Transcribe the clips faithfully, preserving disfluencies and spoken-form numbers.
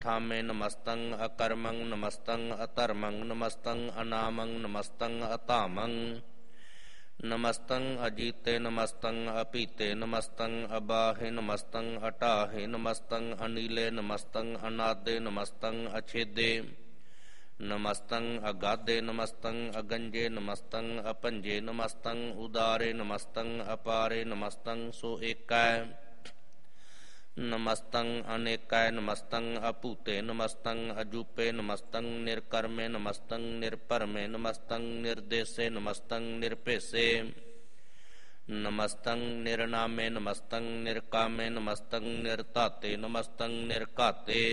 ਠਾਮੇ ਨਮਸਤੰ ਅਕਰਮੰ ਨਮਸਤੰ ਅਧਰਮੰ ਨਮਸਤੰ ਅਨਾਮੰ ਨਮਸਤੰ ਅਧਾਮੰ ਨਮਸਤੰ ਅਜੀਤੇ ਨਮਸਤੰ ਅਪੀਤੇ ਨਮਸਤੰ ਅਬਾਹੇ ਨਮਸਤੰ ਅਟਾਹੇ ਨਮਸਤੰ ਅਨੀਲੇ ਨਮਸਤੰ ਅਨਾਦੇ ਨਮਸਤੰ ਅਛੇਦੇ ਨਮਸਤੰ ਅਗਾਧੇ ਨਮਸਤੰ ਅਗੰਜੇ ਨਮਸਤੰ ਅਪੰਜੇ ਨਮਸਤੰ ਉਦਾਰੇ ਨਮਸਤੰ ਅਪਾਰੇ ਨਮਸਤੰ ਸੋ ਏਕੈ ਨਮਸਤੰ ਅਨੇਕੈ ਨਮਸਤੰ ਅਭੂਤੇ ਨਮਸਤੰ ਅਜੂਪੇ ਨਮਸਤੰ ਨਿਰਕਰਮੇ ਨਮਸਤੰ ਨਿਰਭਰਮੇ ਨਮਸਤੰ ਨਿਰਦੇਸੇ ਨਮਸਤੰ ਨਿਰਭੇਸੇ ਨਮਸਤੰ ਨਿਰਨਾਮੇ ਨਮਸਤੰ ਨਿਰਕਾਮੇ ਨਮਸਤੰ ਨਿਰਧਾਤੇ ਨਮਸਤੰ ਨਿਰਘਾਤੇ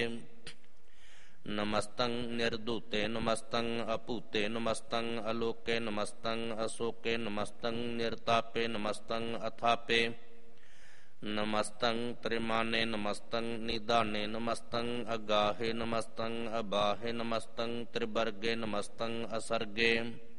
ਨਮਸਤੰ ਨਿਰਧੂਤੇ ਨਮਸਤੰ ਅਭੂਤੇ ਨਮਸਤੰ ਅਲੋਕੇ ਨਮਸਤੰ ਅਸੋਕੇ ਨਮਸਤੰ ਨਿਰਤਾਪੇ ਨਮਸਤੰ ਅਥਾਪੇ ਨਮਸਤੰ ਤ੍ਰਿਮਾਨੇ ਨਮਸਤੰ ਨਿਦਾਨੇ ਨਮਸਤੰ ਅਗਾਹੇ ਨਮਸਤੰ ਅਬਾਹੇ ਨਮਸਤੰ ਤ੍ਰਿਵਰਗੇ ਨਮਸਤੰ ਅਸਰਗੇ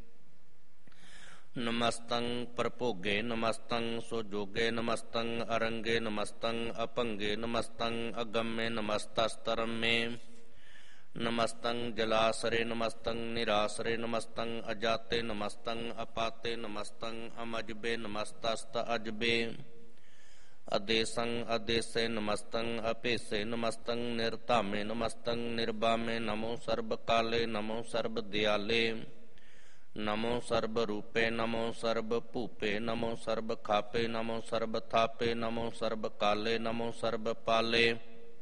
ਨਮਸਤੰ ਪਰਭੋਗੇ ਨਮਸਤੰ ਸੁਜੋਗੇ ਨਮਸਤੰ ਅਰੰਗੇ ਨਮਸਤੰ ਅਪੰਗੇ ਨਮਸਤੰ ਅਗੰਮੇ ਨਮਸਤਸਤਰਮੇ ਨਮਸਤੰ ਜਲਾਸਰੇ ਨਮਸਤੰ ਨਿਰਾਸਰੇ ਨਮਸਤੰ ਅਜਾਤੇ ਨਮਸਤੰ ਅਪਾਤੇ ਨਮਸਤੰ ਅਮਜਬੇ ਨਮਸਤਸਤ ਅਜਬੇ ਅਦੇਸੰ ਅਦੇਸੇ ਨਮਸਤੰ ਅਭੇਸੇ ਨਮਸਤੰ ਨਿਰਧਾਮੇ ਨਮਸਤੰ ਨਿਰਬਾਮੇ ਨਮੋ ਸਰਬ ਕਾਲੇ ਨਮੋ ਸਰਬ ਦਿਆਲੇ ਨਮੋ ਸਰਬ ਰੂਪੇ ਨਮੋ ਸਰਬ ਭੂਪੇ ਨਮੋ ਸਰਬ ਖਾਪੇ ਨਮੋ ਸਰਬ ਥਾਪੇ ਨਮੋ ਸਰਬ ਕਾਲੇ ਨਮੋ ਸਰਬ ਪਾਲੇ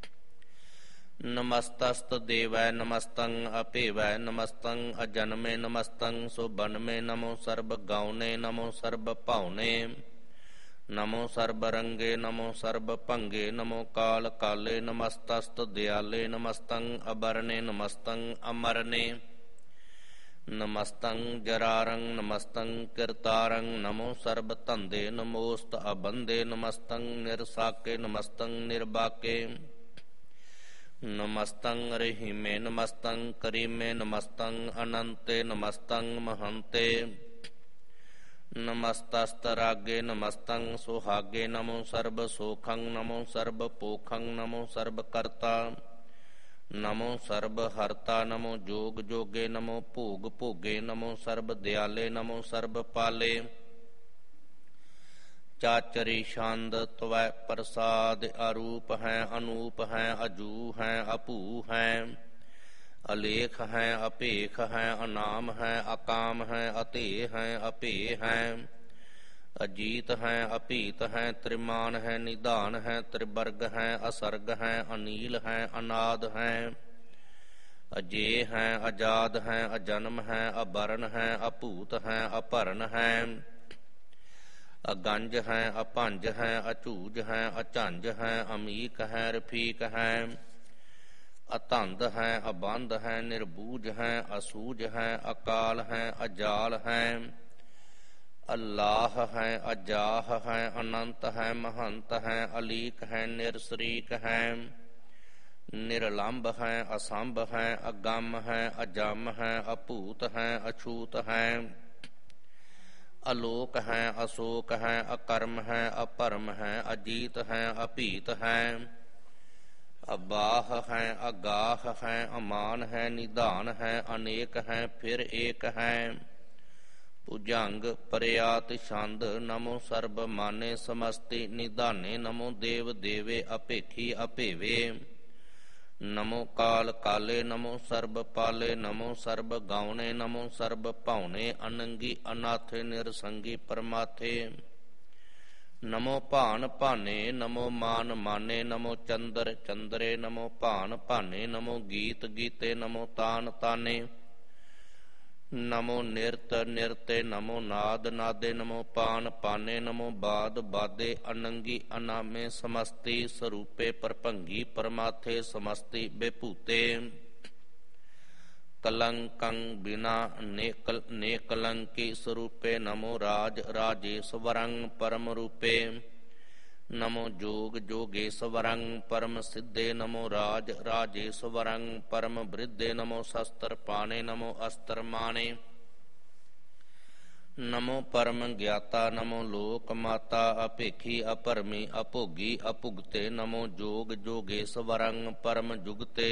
ਨਮਸਤਸਤ ਦੇਵੈ ਨਮਸਤੰ ਅਭੇਵੈ ਨਮਸਤੰ ਅਜਨਮੇ ਨਮਸਤੰ ਸੁਬਨਮੇ ਨਮੋ ਸਰਬ ਗਾਉਨੇ ਨਮੋ ਸਰਬ ਭਾਉਨੇ ਨਮੋ ਸਰਬ ਰੰਗੇ ਨਮੋ ਸਰਬ ਭੰਗੇ ਨਮੋ ਕਾਲ ਕਾਲੇ ਨਮਸਤਸਤ ਦਿਆਲੇ ਨਮਸਤੰ ਅਬਰਨੇ ਨਮਸਤੰ ਅਮਰਨੇ ਨਮਸਤੰ ਜਰਾਰੰ ਨਮਸਤੰ ਕਿਰਤਾਰੰ ਨਮੋ ਸਰਬ ਧੰਦੇ ਨਮੋਸਤ ਅਬੰਦੇ ਨਮਸਤੰ ਨਿਰਸਾਕੇ ਨਮਸਤੰ ਨਿਰਬਾਕੇ ਨਮਸਤੰ ਰਹੀਮੇ ਨਮਸਤੰ ਕਰੀਮੇ ਨਮਸਤੰ ਅਨੰਤੇ ਨਮਸਤੰ ਮਹੰਤੇ ਨਮਸਤਸਤ ਰਾਗੇ ਨਮਸਤੰ ਸੁਹਾਗੇ ਨਮੋ ਸਰਬ ਸੋਖੰ ਨਮੋ ਸਰਬ ਪੋਖੰ ਨਮੋ ਸਰਬ ਕਰਤਾ ਨਮੋ ਸਰਬ ਹਰਤਾ ਨਮੋ ਜੋਗ ਜੋਗੇ ਨਮੋ ਭੋਗ ਭੋਗੇ ਨਮੋ ਸਰਬ ਦਿਆਲੇ ਨਮੋ ਸਰਬ ਪਾਲੇ ਚਾਚਰੀ ਛੰਦ ਤਵੈ ਪ੍ਰਸਾਦ ਅਰੂਪ ਹੈ ਅਨੂਪ ਹੈ ਅਜੂ ਹੈ ਅਭੂ ਹੈ ਅਲੇਖ ਹੈ ਅਭੇਖ ਹੈ ਅਨਾਮ ਹੈ ਅਕਾਮ ਹੈ ਅਤੇਹ ਹੈ ਅਭੇ ਹੈ ਅਜੀਤ ਹੈ ਅਭੀਤ ਹੈ ਤ੍ਰਿਮਾਨ ਹੈ ਨਿਧਾਨ ਹੈ ਤ੍ਰਿਵਰਗ ਹੈ ਅਸਰਗ ਹੈ ਅਨੀਲ ਹੈ ਅਨਾਦ ਹੈ ਅਜੇ ਹੈ ਅਜਾਦ ਹੈ ਅਜਨਮ ਹੈ ਅਬਰਨ ਹੈ ਅਭੂਤ ਹੈ ਅਭਰਨ ਹੈ ਅਗੰਜ ਹੈ ਅਭੰਜ ਹੈ ਅਝੂਜ ਹੈ ਅਝੰਜ ਹੈ ਅਮੀਕ ਹੈ ਰਫੀਕ ਹੈ ਅਤੰਦ ਹੈ ਅਬੰਧ ਹੈ ਨਿਰਬੂਜ ਹੈ ਅਸੂਜ ਹੈ ਅਕਾਲ ਹੈ ਅਜਾਲ ਹੈ ਅੱਲਾਹ ਹੈ ਅਜਾਹ ਹੈ ਅਨੰਤ ਹੈ ਮਹੰਤ ਹੈ ਅਲੀਕ ਹੈ ਨਿਰਸਰੀਕ ਹੈ ਨਿਰਲੰਭ ਹੈ ਅਸੰਭ ਹੈ ਅਗੰਮ ਹੈ ਅਜਮ ਹੈ ਅਭੂਤ ਹੈ ਅਛੂਤ ਹੈ ਅਲੋਕ ਹੈ ਅਸ਼ੋਕ ਹੈ ਅਕਰਮ ਹੈ ਅਪਰਮ ਹੈ ਅਜੀਤ ਹੈ ਅਭੀਤ ਹੈ ਅਬਾਹ ਹੈ ਅਗਾਹ ਹੈ ਅਮਾਨ ਹੈ ਨਿਧਾਨ ਹੈ ਅਨੇਕ ਹੈ ਫਿਰ ਏਕ ਹੈ ਭੁਜੰਗ ਪਰਿਆਤ ਛੰਦ ਨਮੋ ਸਰਬ ਮਾਨੇ ਸਮਸਤੀ ਨਿਧਾਨੇ ਨਮੋ ਦੇਵ ਦੇਵੇ ਅਪੇਖੀ ਅਭੇਵੇ ਨਮੋ ਕਾਲ ਕਾਲੇ ਨਮੋ ਸਰਬ ਪਾਲੇ ਨਮੋ ਸਰਬ ਗਾਉਣੇ ਨਮੋ ਸਰਬ ਭਾਉਣੇ ਅਨੰਗੀ ਅਨਾਥੇ ਨਿਰਸੰਗੀ ਪਰਮਾਥੇ ਨਮੋ ਭਾਨ ਭਾਨੇ ਨਮੋ ਮਾਨ ਮਾਨੇ ਨਮੋ ਚੰਦਰ ਚੰਦਰੇ ਨਮੋ ਭਾਨ ਭਾਨੇ ਨਮੋ ਗੀਤ ਗੀਤੇ ਨਮੋ ਤਾਨ ਤਾਨੇ ਨਮੋ ਨਿਰਤ ਨਿਰਤੇ ਨਮੋ ਨਾਦ ਨਾਦੇ ਨਮੋ ਪਾਨ ਪਾਨੇ ਨਮੋ ਬਾਦ ਬਾਦੇ ਅਨੰਗੀ ਅਨਾਮੇ ਸਮਸਤੀ ਸਰੂਪੇ ਪਰਭੰਗੀ ਪਰਮਾਥੇ ਸਮਸਤੀ ਬੇਭੂਤੇ ਕਲੰਕੰ ਬਿਨਾ ਨੇਕਲ ਨੇਕਲੰਕੀ ਸਰੂਪੇ ਨਮੋ ਰਾਜ ਰਾਜੇਸ਼ਵਰੰ ਪਰਮ ਰੂਪੇ ਨਮੋ ਜੋਗ ਜੋਗੇਸ਼ਵਰੰ ਪਰਮ ਸਿੱਧੇ ਨਮੋ ਰਾਜ ਰਾਜੇਸ਼ਵਰੰ ਪਰਮ ਬ੍ਰਿਧੇ ਨਮੋ ਸ਼ਸਤਰ ਪਾਣੇ ਨਮੋ ਅਸਤਰ ਮਾਣੇ ਨਮੋ ਪਰਮ ਗਿਆਤਾ ਨਮੋ ਲੋਕ ਮਾਤਾ ਅਭੇਖੀ ਅਪਰਮੀ ਅਭੋਗੀ ਅਭੁਗਤੇ ਨਮੋ ਜੋਗ ਜੋਗੇਸਵਰੰ ਪਰਮ ਜੁਗਤੇ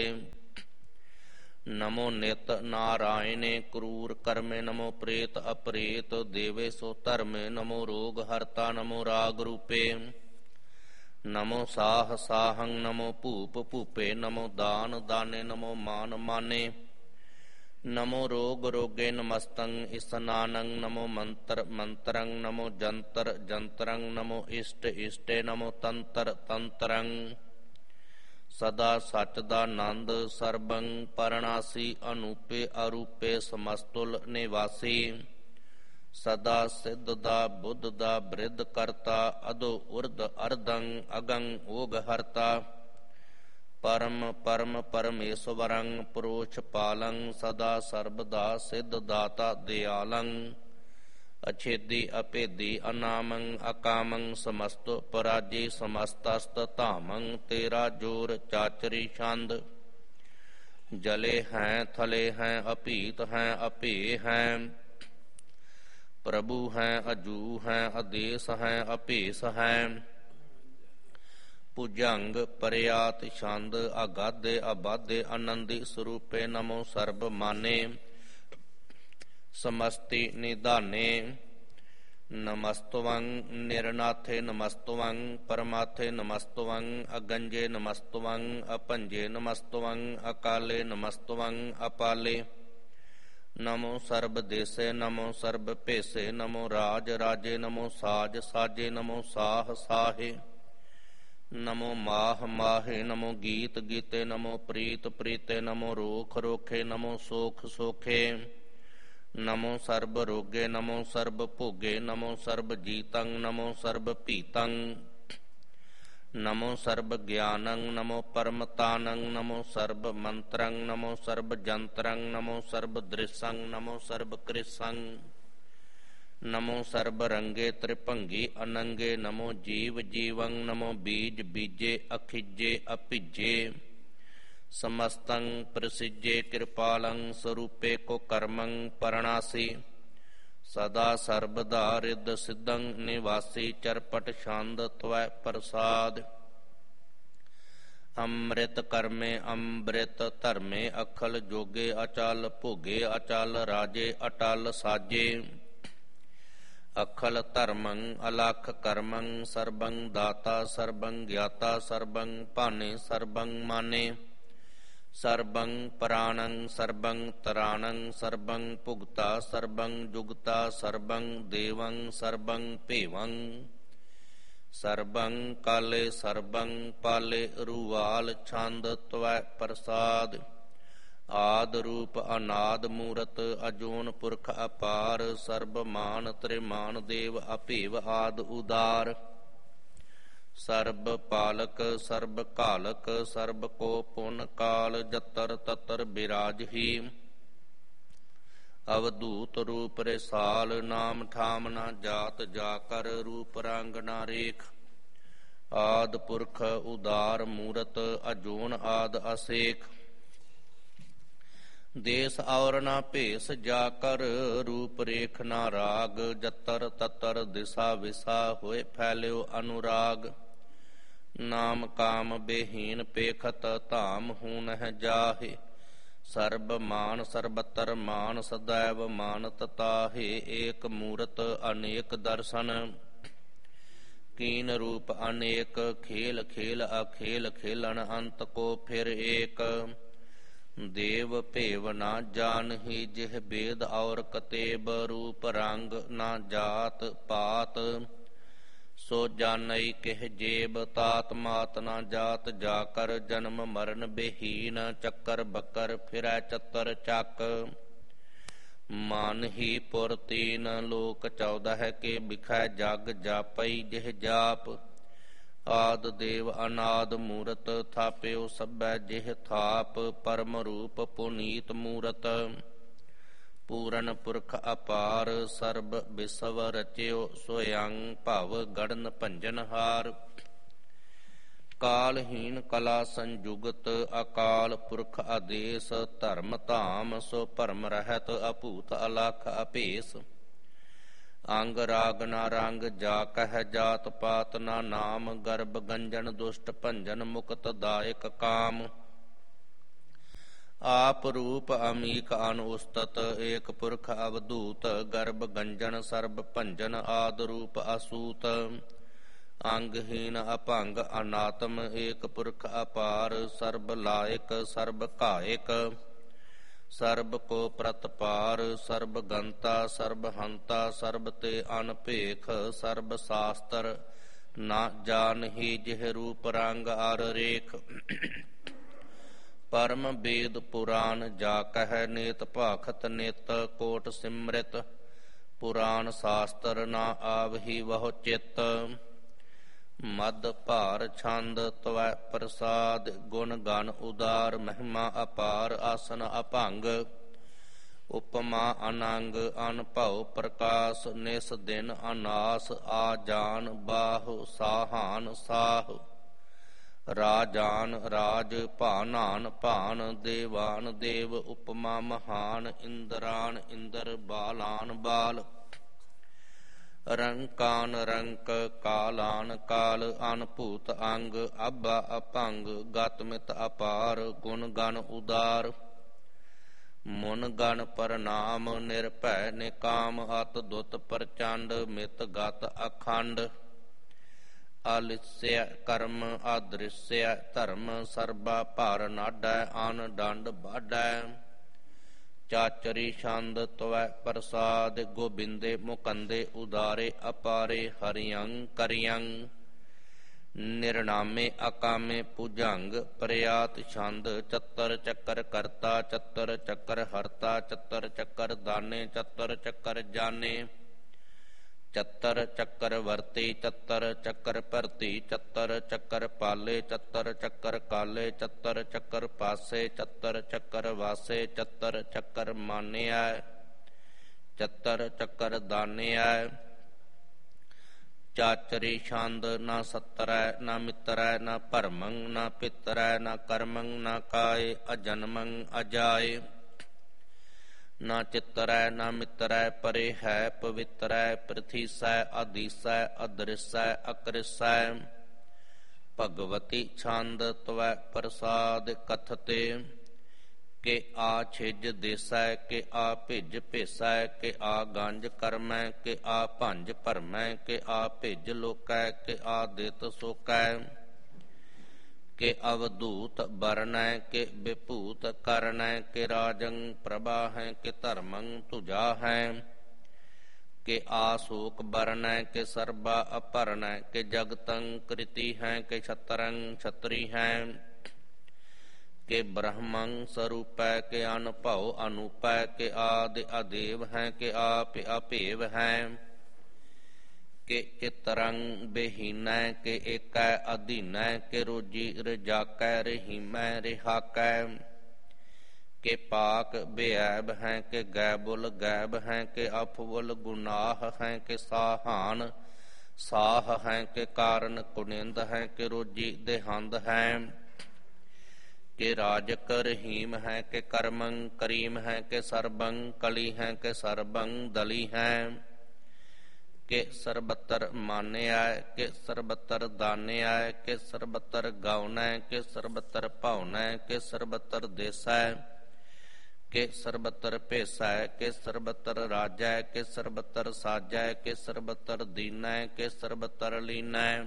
ਨਮੋ ਨਿਤ ਨਾਰਾਇਣੇ ਕਰੂਰ ਕਰਮੇ ਨਮੋ ਪ੍ਰੇਤ ਅਪਰੇਤ ਦੇਵੇ ਸੋ ਧਰਮੇ ਨਮੋ ਰੋਗ ਹਰਤਾ ਨਮੋ ਰਾਗ ਰੂਪੇ ਨਮੋ ਸਾਹ ਸਾਹੰ ਨਮੋ ਭੂਪ ਭੂਪੇ ਨਮੋ ਦਾਨ ਦਾਨੇ ਨਮੋ ਮਾਨ ਮਾਨੇ ਨਮੋ ਰੋਗ ਰੋਗੇ ਨਮਸਤੰ ਇਸਨਾਨੰ ਨਮੋ ਮੰਤਰ ਮੰਤਰੰ ਨਮੋ ਜੰਤਰ ਜੰਤਰੰ ਨਮੋ ਇਸ਼ਟ ਇਸ਼ਟੇ ਨਮੋ ਤੰਤਰ ਤੰਤਰੰ ਸਦਾ ਸਚ ਦਾ ਆਨੰਦ ਸਰਬੰ ਪਰਣਾਸੀ ਅਨੂਪੇ ਅਰੂਪੇ ਸਮਸਤੁਲ ਨਿਵਾਸੀ ਸਦਾ ਸਿੱਧ ਦਾ ਬੁੱਧ ਦਾ ਬ੍ਰਿਧ ਕਰਤਾ ਅਦੋ ਉਰਧ ਅਰਧੰ ਅਗੰ ਓਗ ਹਰਤਾ ਪਰਮ ਪਰਮ ਪਰਮੇਸ਼ਵਰੰ ਪੁਰੋਛ ਪਾਲੰ ਸਦਾ ਸਰਬਦਾ ਸਿੱਧ ਦਾਤਾ ਦਿਆਲੰ ਅਛੇਦੀ ਅਭੇਦੀ ਅਨਾਮੰ ਅਕਾਮੰ ਸਮਸਤ ਪਰਾਜੀ ਸਮਸਤਸਤ ਧਾਮੰ ਤੇਰਾ ਜੋਰ ਚਾਚਰੀ ਛੰਦ ਜਲੇ ਹੈ ਥਲੇ ਹੈ ਅਭੀਤ ਹੈ ਅਭੇ ਹੈ ਪ੍ਰਭੂ ਹੈ ਅਜੂ ਹੈ ਆਦੇਸ ਹੈ ਅਭੇਸ ਹੈ ਭੁਜੰਗ ਪਰਿਆਤ ਛੰਦ ਅਗਾਧੇ ਅਬਾਧੇ ਆਨੰਦੀ ਸਰੂਪੇ ਨਮੋ ਸਰਬ ਮਾਨੇ ਸਮਸਤੀ ਨਿਧਾਨੇ ਨਮਸਤਵੰ ਨਿਰਨਾਥੇ ਨਮਸਤਵੰ ਪਰਮਾਥੇ ਨਮਸਤਵੰ ਅਗੰਜੇ ਨਮਸਤਵੰ ਅਪੰਜੇ ਨਮਸਤਵੰ ਅਕਾਲੇ ਨਮਸਤਵੰ ਅਪਾਲੇ ਨਮੋ ਸਰਬ ਦੇਸੇ ਨਮੋ ਸਰਬ ਭੇਸੇ ਨਮੋ ਰਾਜ ਰਾਜੇ ਨਮੋ ਸਾਜ ਸਾਜੇ ਨਮੋ ਸਾਹ ਸਾਹੇ ਨਮੋ ਮਾਹ ਮਾਹੇ ਨਮੋ ਗੀਤ ਗੀਤੇ ਨਮੋ ਪ੍ਰੀਤ ਪ੍ਰੀਤੇ ਨਮੋ ਰੋਖ ਰੋਖੇ ਨਮੋ ਸੋਖ ਸੋਖੇ ਨਮੋ ਸਰਬ ਰੋਗੇ ਨਮੋ ਸਰਬ ਭੋਗੇ ਨਮੋ ਸਰਬ ਜੀਤੰ ਨਮੋ ਸਰਬ ਭੀਤੰ ਨਮੋ ਸਰਬ ਗਿਆਨੰ ਨਮੋ ਪਰਮਤਾਨੰ ਨਮੋ ਸਰਬ ਮੰਤਰੰ ਨਮੋ ਸਰਬ ਜੰਤਰੰ ਨਮੋ ਸਰਬ ਦ੍ਰਿਸ਼ੰ ਨਮੋ ਸਰਬ ਕ੍ਰਿਸ਼ੰ ਨਮੋ ਸਰਬ ਰੰਗੇ ਤ੍ਰਿਭੰਗੀ ਅਨੰਗੇ ਨਮੋ ਜੀਵ ਜੀਵੰ ਨਮੋ ਬੀਜ ਬੀਜੇ ਅਖਿਜੇ ਅਭਿਜੇ ਸਮਸਤੰ ਪ੍ਰਸਿਜੇ ਕਿਰਪਾਲੰ ਸਰੂਪੇ ਕੋ ਕਰਮੰ ਪਰਣਾਸੀ ਸਦਾ ਸਰਬਦਾ ਰਿੱਧ ਸਿੱਧੰ ਨਿਵਾਸੀ ਚਰਪਟ ਛੰਦ ਤਵੈ ਪ੍ਰਸਾਦ ਅੰਮ੍ਰਿਤ ਕਰਮੇ ਅੰਮ੍ਰਿਤ ਧਰਮੇ ਅਖਲ ਜੋਗੇ ਅਚਲ ਭੋਗੇ ਅਚਲ ਰਾਜੇ ਅਟਲ ਸਾਜੇ ਅਖਲ ਧਰਮੰ ਅਲਖ ਕਰਮੰ ਸਰਬੰ ਦਾਤਾ ਸਰਬੰ ਗਿਆਤਾ ਸਰਬੰ ਭਾਨੇ ਸਰਬੰ ਮਾਨੇ ਸਰਬੰ ਪ੍ਰਾਣੰ ਸਰਬੰ ਤਰਾਣੰ ਸਰਬੰ ਭੁਗਤਾ ਸਰਬੰ ਜੁਗਤਾ ਸਰਬੰ ਦੇਵੰ ਸਰਬੰ ਭੇਵੰ ਸਰਬੰ ਕਾਲੇ ਸਰਬੰ ਪਾਲੇ ਰੂਵਾਲ ਛੰਦ ਤਵੈ ਪ੍ਰਸਾਦ ਆਦ ਰੂਪ ਅਨਾਦ ਮੂਰਤ ਅਜੂਨ ਪੁਰਖ ਅਪਾਰ ਸਰਬ ਮਾਨ ਤ੍ਰਿਮਾਨ ਦੇਵ ਅਭੇਵ ਆਦ ਉਦਾਰ ਸਰਬ ਪਾਲਕ ਸਰਬ ਘਾਲਕ ਸਰਬ ਕੋ ਪੁਨ ਕਾਲ ਜਤਰ ਤਤਰ ਬਿਰਾਜਹੀ ਅਵਧੂਤ ਰੂਪ ਰਿਸਾਲ ਨਾਮ ਠਾਮ ਨਾ ਜਾਤ ਜਾ ਕਰ ਰੂਪ ਰੰਗ ਨਾ ਰੇਖ ਆਦ ਪੁਰਖ ਉਦਾਰ ਮੂਰਤ ਅਜੂਨ ਆਦ ਅਸੇਖ ਦੇਸ ਔਰ ਨਾ ਭੇਸ ਜਾ ਕਰ ਰੂਪ ਰੇਖ ਨਾ ਰਾਗ ਜਤਰ ਤਤਰ ਦਿਸਾ ਵਿਸਾ ਹੋਏ ਫੈਲਿਓ ਅਨੁਰਾਗ ਨਾਮ ਕਾਮ ਬੇਹੀਨ ਪੇਖਤ ਧਾਮ ਹੂਨਹਿ ਜਾਹੇ ਸਰਬ ਮਾਨ ਸਰਬਤਰ ਮਾਨ ਸदैव ਮਾਨਤ ਤਾਹੇ ਏਕ ਮੂਰਤ ਅਨੇਕ ਦਰਸ਼ਨ ਕੀਨ ਰੂਪ ਅਨੇਕ ਖੇਲ ਖੇਲ ਅਖੇਲ ਖੇਲਣ ਅੰਤ ਕੋ ਫਿਰ ਏਕ ਦੇਵ ਭੇਵ ਨਾ ਜਾਨਹੀ ਜਿਹ ਬੇਦ ਔਰ ਕਤੇਬ ਰੂਪ ਰੰਗ ਨਾ ਜਾਤ ਪਾਤ ਸੋ ਜਾਣਈ ਕਿਹ ਜੇਬ ਤਾਤ ਮਾਤ ਨਾ ਜਾਤ ਜਾ ਕਰ ਜਨਮ ਮਰਨ ਬੇਹੀਨ ਚੱਕਰ ਬੱਕਰ ਫਿਰੈ ਚਤਰ ਚੱਕ ਮਨ ਹੀ ਪੁਰ ਤੀਨ ਲੋਕ ਚੌਦਹ ਕੇ ਬਿਖੈ ਜਗ ਜਾਪਈ ਜਿਹ ਜਾਪ ਆਦ ਦੇਵ ਅਨਾਦ ਮੂਰਤ ਥਾਪਿਓ ਸਭੈ ਜਿਹ ਥਾਪ ਪਰਮ ਰੂਪ ਪੁਨੀਤ ਮੂਰਤ ਪੂਰਨ ਪੁਰਖ ਅਪਾਰ ਸਰਬ ਵਿਸਵ ਰਚਿਓ ਸੋਯੰ ਭਵ ਗੜਨ ਭੰਜਨ ਹਾਰ ਕਾਲਹੀਨ ਕਲਾ ਸੰਜੁਗਤ ਅਕਾਲ ਪੁਰਖ ਆਦੇਸ ਧਰਮ ਧਾਮ ਸੋ ਭਰਮ ਰਹਿਤ ਅਭੂਤ ਅਲਖ ਅਭੇਸ ਅੰਗ ਰਾਗ ਨਾ ਰੰਗ ਜਾ ਕਹਿ ਜਾਤ ਪਾਤ ਨਾ ਨਾਮ ਗਰਭ ਗੰਜਨ ਦੁਸ਼ਟ ਭੰਜਨ ਮੁਕਤ ਦਾਇਕ ਕਾਮ ਆਪ ਰੂਪ ਅਮੀਕ ਅਨੁਸਤਤ ਏਕ ਪੁਰਖ ਅਵਧੂਤ ਗਰਭ ਗੰਜਨ ਸਰਬ ਭੰਜਨ ਆਦ ਰੂਪ ਅਸੂਤ ਅੰਗਹੀਨ ਅਭੰਗ ਅਨਾਤਮ ਏਕ ਪੁਰਖ ਅਪਾਰ ਸਰਬ ਲਾਇਕ ਸਰਬ ਘਾਇਕ ਸਰਬ ਕੋ ਪ੍ਰਤਪਾਰ ਸਰਬ ਗੰਤਾ ਸਰਬ ਹੰਤਾ ਸਰਬ ਤੇ ਅਨਭੇਖ ਸਰਬ ਸ਼ਾਸਤਰ ਨਾ ਜਾਣਹੀ ਜਿਹ ਰੂਪ ਰੰਗ ਅਰ ਰੇਖ ਪਰਮ ਬੇਦ ਪੁਰਾਨ ਜਾ ਕਹਿ ਨੇਤ ਭਾਖਤ ਨਿਤ ਕੋਟ ਸਿਮ੍ਰਿਤ ਪੁਰਾਨ ਸ਼ਾਸਤਰ ਨਾ ਆਵਹੀ ਵਹੁ ਚਿਤ ਮਦ ਭਾਰ ਛੰਦ ਤਵੈ ਪ੍ਰਸਾਦ ਗੁਣ ਗਨ ਉਦਾਰ ਮਹਿਮਾ ਅਪਾਰ ਆਸਨ ਅਭੰਗ ਉਪਮਾ ਅਨੰਗ ਅਨਭਉ ਪ੍ਰਕਾਸ਼ ਨਿਸ ਦਿਨ ਅਨਾਸ ਆ ਜਾਨ ਬਾਹੁ ਸਾਹਾਨ ਸਾਹ ਰਾਜਾਨ ਰਾਜ ਭਾਨਾਨ ਭਾਨ ਦੇਵਾਨ ਦੇਵ ਉਪਮਾ ਮਹਾਨ ਇੰਦਰਾਨ ਇੰਦਰ ਬਾਲਾਨ ਬਾਲ ਰੰਕਾਨ ਰੰਕ ਕਾਲਾਨ ਕਾਲ ਅਨਭੂਤ ਅੰਗ ਆਬਾ ਅਭੰਗ ਗਤ ਮਿਤ ਅਪਾਰ ਗੁਣ ਗਨ ਉਦਾਰ ਮੁਨ ਗਨ ਪ੍ਰਨਾਮ ਨਿਰਭੈ ਨਿਕਾਮ ਅਤ ਦੁਤ ਪ੍ਰਚੰਡ ਮਿਤ ਗਤ ਅਖੰਡ ਆਲਿਸਯ ਕਰਮ ਆਦ੍ਰਿਸਯ ਧਰਮ ਸਰਬਾ ਭਰ ਨਾਡੈ ਅਨ ਡੰਡ ਬਾਢੈ ਚਾਚਰੀ ਛੰਦ ਤਵੈ ਪ੍ਰਸਾਦ ਗੋਬਿੰਦੇ ਮੁਕੰਦੇ ਉਦਾਰੇ ਅਪਾਰੇ ਹਰਿਯੰ ਕਰਿਯੰ ਨਿਰਨਾਮੇ ਅਕਾਮੇ ਭੁਜੰਗ ਪ੍ਰਿਆਤ ਛੰਦ ਚੱਤਰ ਚੱਕਰ ਕਰਤਾ ਚੱਤਰ ਚੱਕਰ ਹਰਤਾ ਚੱਤਰ ਚੱਕਰ ਦਾਨੇ ਚੱਤਰ ਚੱਕਰ ਜਾਨੇ ਚੱਤਰ ਚੱਕਰ ਵਰਤੀ ਚੱਤਰ ਚੱਕਰ ਭਰਤੀ ਚੱਤਰ ਚੱਕਰ ਪਾਲੇ ਚੱਤਰ ਚੱਕਰ ਕਾਲੇ ਚੱਤਰ ਚੱਕਰ ਪਾਸੇ ਚੱਤਰ ਚੱਕਰ ਵਾਸੇ ਚੱਤਰ ਚੱਕਰ ਮਾਨਿਆ ਚੱਤਰ ਚੱਕਰ ਦਾਨਿਆ ਚਾਚਰੀ ਛੰਦ ਨਾ ਸਤਰੈ ਨਾ ਮਿੱਤਰੈ ਨਾ ਭਰਮੰ ਨਾ ਪਿਤਰੈ ਨਾ ਕਰਮੰ ਨਾ ਕਾਏ ਅਜਨਮੰ ਅਜਾਏ ਨਾ ਚਿਤਰੈ ਨਾ ਮਿਤਰੈ ਪਰੇ ਹੈ ਪਵਿੱਤਰੈ ਪ੍ਰਥੀਸੈ ਆਦੀਸੈ ਅਦ੍ਰਿਸੈ ਅਕ੍ਰਿਸੈ ਭਗਵਤੀ ਛੰਦ ਤਵੈ ਪ੍ਰਸਾਦ ਕਥਤੇ ਕਿ ਆ ਛਿਜ ਦੇਸੈ ਕਿ ਆ ਭਿਜ ਭੇਸੈ ਕਿ ਆ ਗੰਜ ਕਰਮੈ ਕਿ ਆ ਭੰਜ ਭਰਮੈ ਕਿ ਆ ਭਿਜ ਲੋਕੈ ਕਿ ਆ ਦਿਤ ਸੋਕੈ ਕਿ ਅਵਧੂਤ ਬਰਨੈ ਕਿ ਵਿਭੂਤ ਕਰਨੈ ਕਿ ਰਾਜੰ ਪ੍ਰਭਾ ਹੈ ਕਿ ਧਰਮੰ ਤੁਜਾ ਹੈ ਕਿ ਆਸੋਕ ਬਰਨੈ ਕਿ ਸਰਬਾ ਅਪਰਨੈ ਕਿ ਜਗਤੰ ਕ੍ਰਿਤੀ ਹੈ ਕਿ ਛਤਰੰ ਛਤਰੀ ਹੈ ਕਿ ਬ੍ਰਹਮੰ ਸਰੂਪੈ ਕਿ ਅਨਭਉ ਅਨੂਪੈ ਕਿ ਆਦਿ ਅਦੇਵ ਹੈ ਕਿ ਆਪ ਅਭੇਵ ਹੈ ਕਿ ਚਿਤਰੰ ਬਹੀਨੈ ਕਿ ਏਕੈ ਅਧੀਨੈ ਕਿ ਰੋਜੀ ਰਜਾਕੈ ਰਹੀਮੈ ਰਿਹਾਕੈ ਕਿ ਪਾਕ ਬੇਐਬ ਹੈ ਕਿ ਗੈਬੁਲ ਗੈਬ ਹੈ ਕਿ ਅਫਵੁਲ ਗੁਨਾਹ ਹੈ ਕਿ ਸਾਹਾਨ ਸਾਹ ਹੈ ਕਿ ਕਾਰਨ ਕੁਨਿੰਦ ਹੈ ਕਿ ਰੋਜੀ ਦੇਹੰਦ ਹੈ ਕਿ ਰਾਜਕ ਰਹੀਮ ਹੈ ਕਿ ਕਰਮੰ ਕਰੀਮ ਹੈ ਕਿ ਸਰਬੰ ਕਲੀ ਹੈ ਕਿ ਸਰਬੰ ਦਲੀ ਹੈ ਕਿ ਸਰਬਤਰ ਮਾਨਿਆ ਕਿ ਸਰਬਤਰ ਦਾਨਿਆ ਕਿ ਸਰਬਤਰ ਗਾਉਨੈ ਕਿ ਸਰਬਤਰ ਭਾਉਨੈ ਕਿ ਸਰਬਤਰ ਦੇਸੈ ਕਿ ਸਰਬਤਰ ਭੇਸੈ ਕਿ ਸਰਬਤਰ ਰਾਜੈ ਕਿ ਸਰਬਤਰ ਸਾਜੈ ਕਿ ਸਰਬਤਰ ਦੀਨੈ ਕਿ ਸਰਬਤਰ ਲੀਨੈ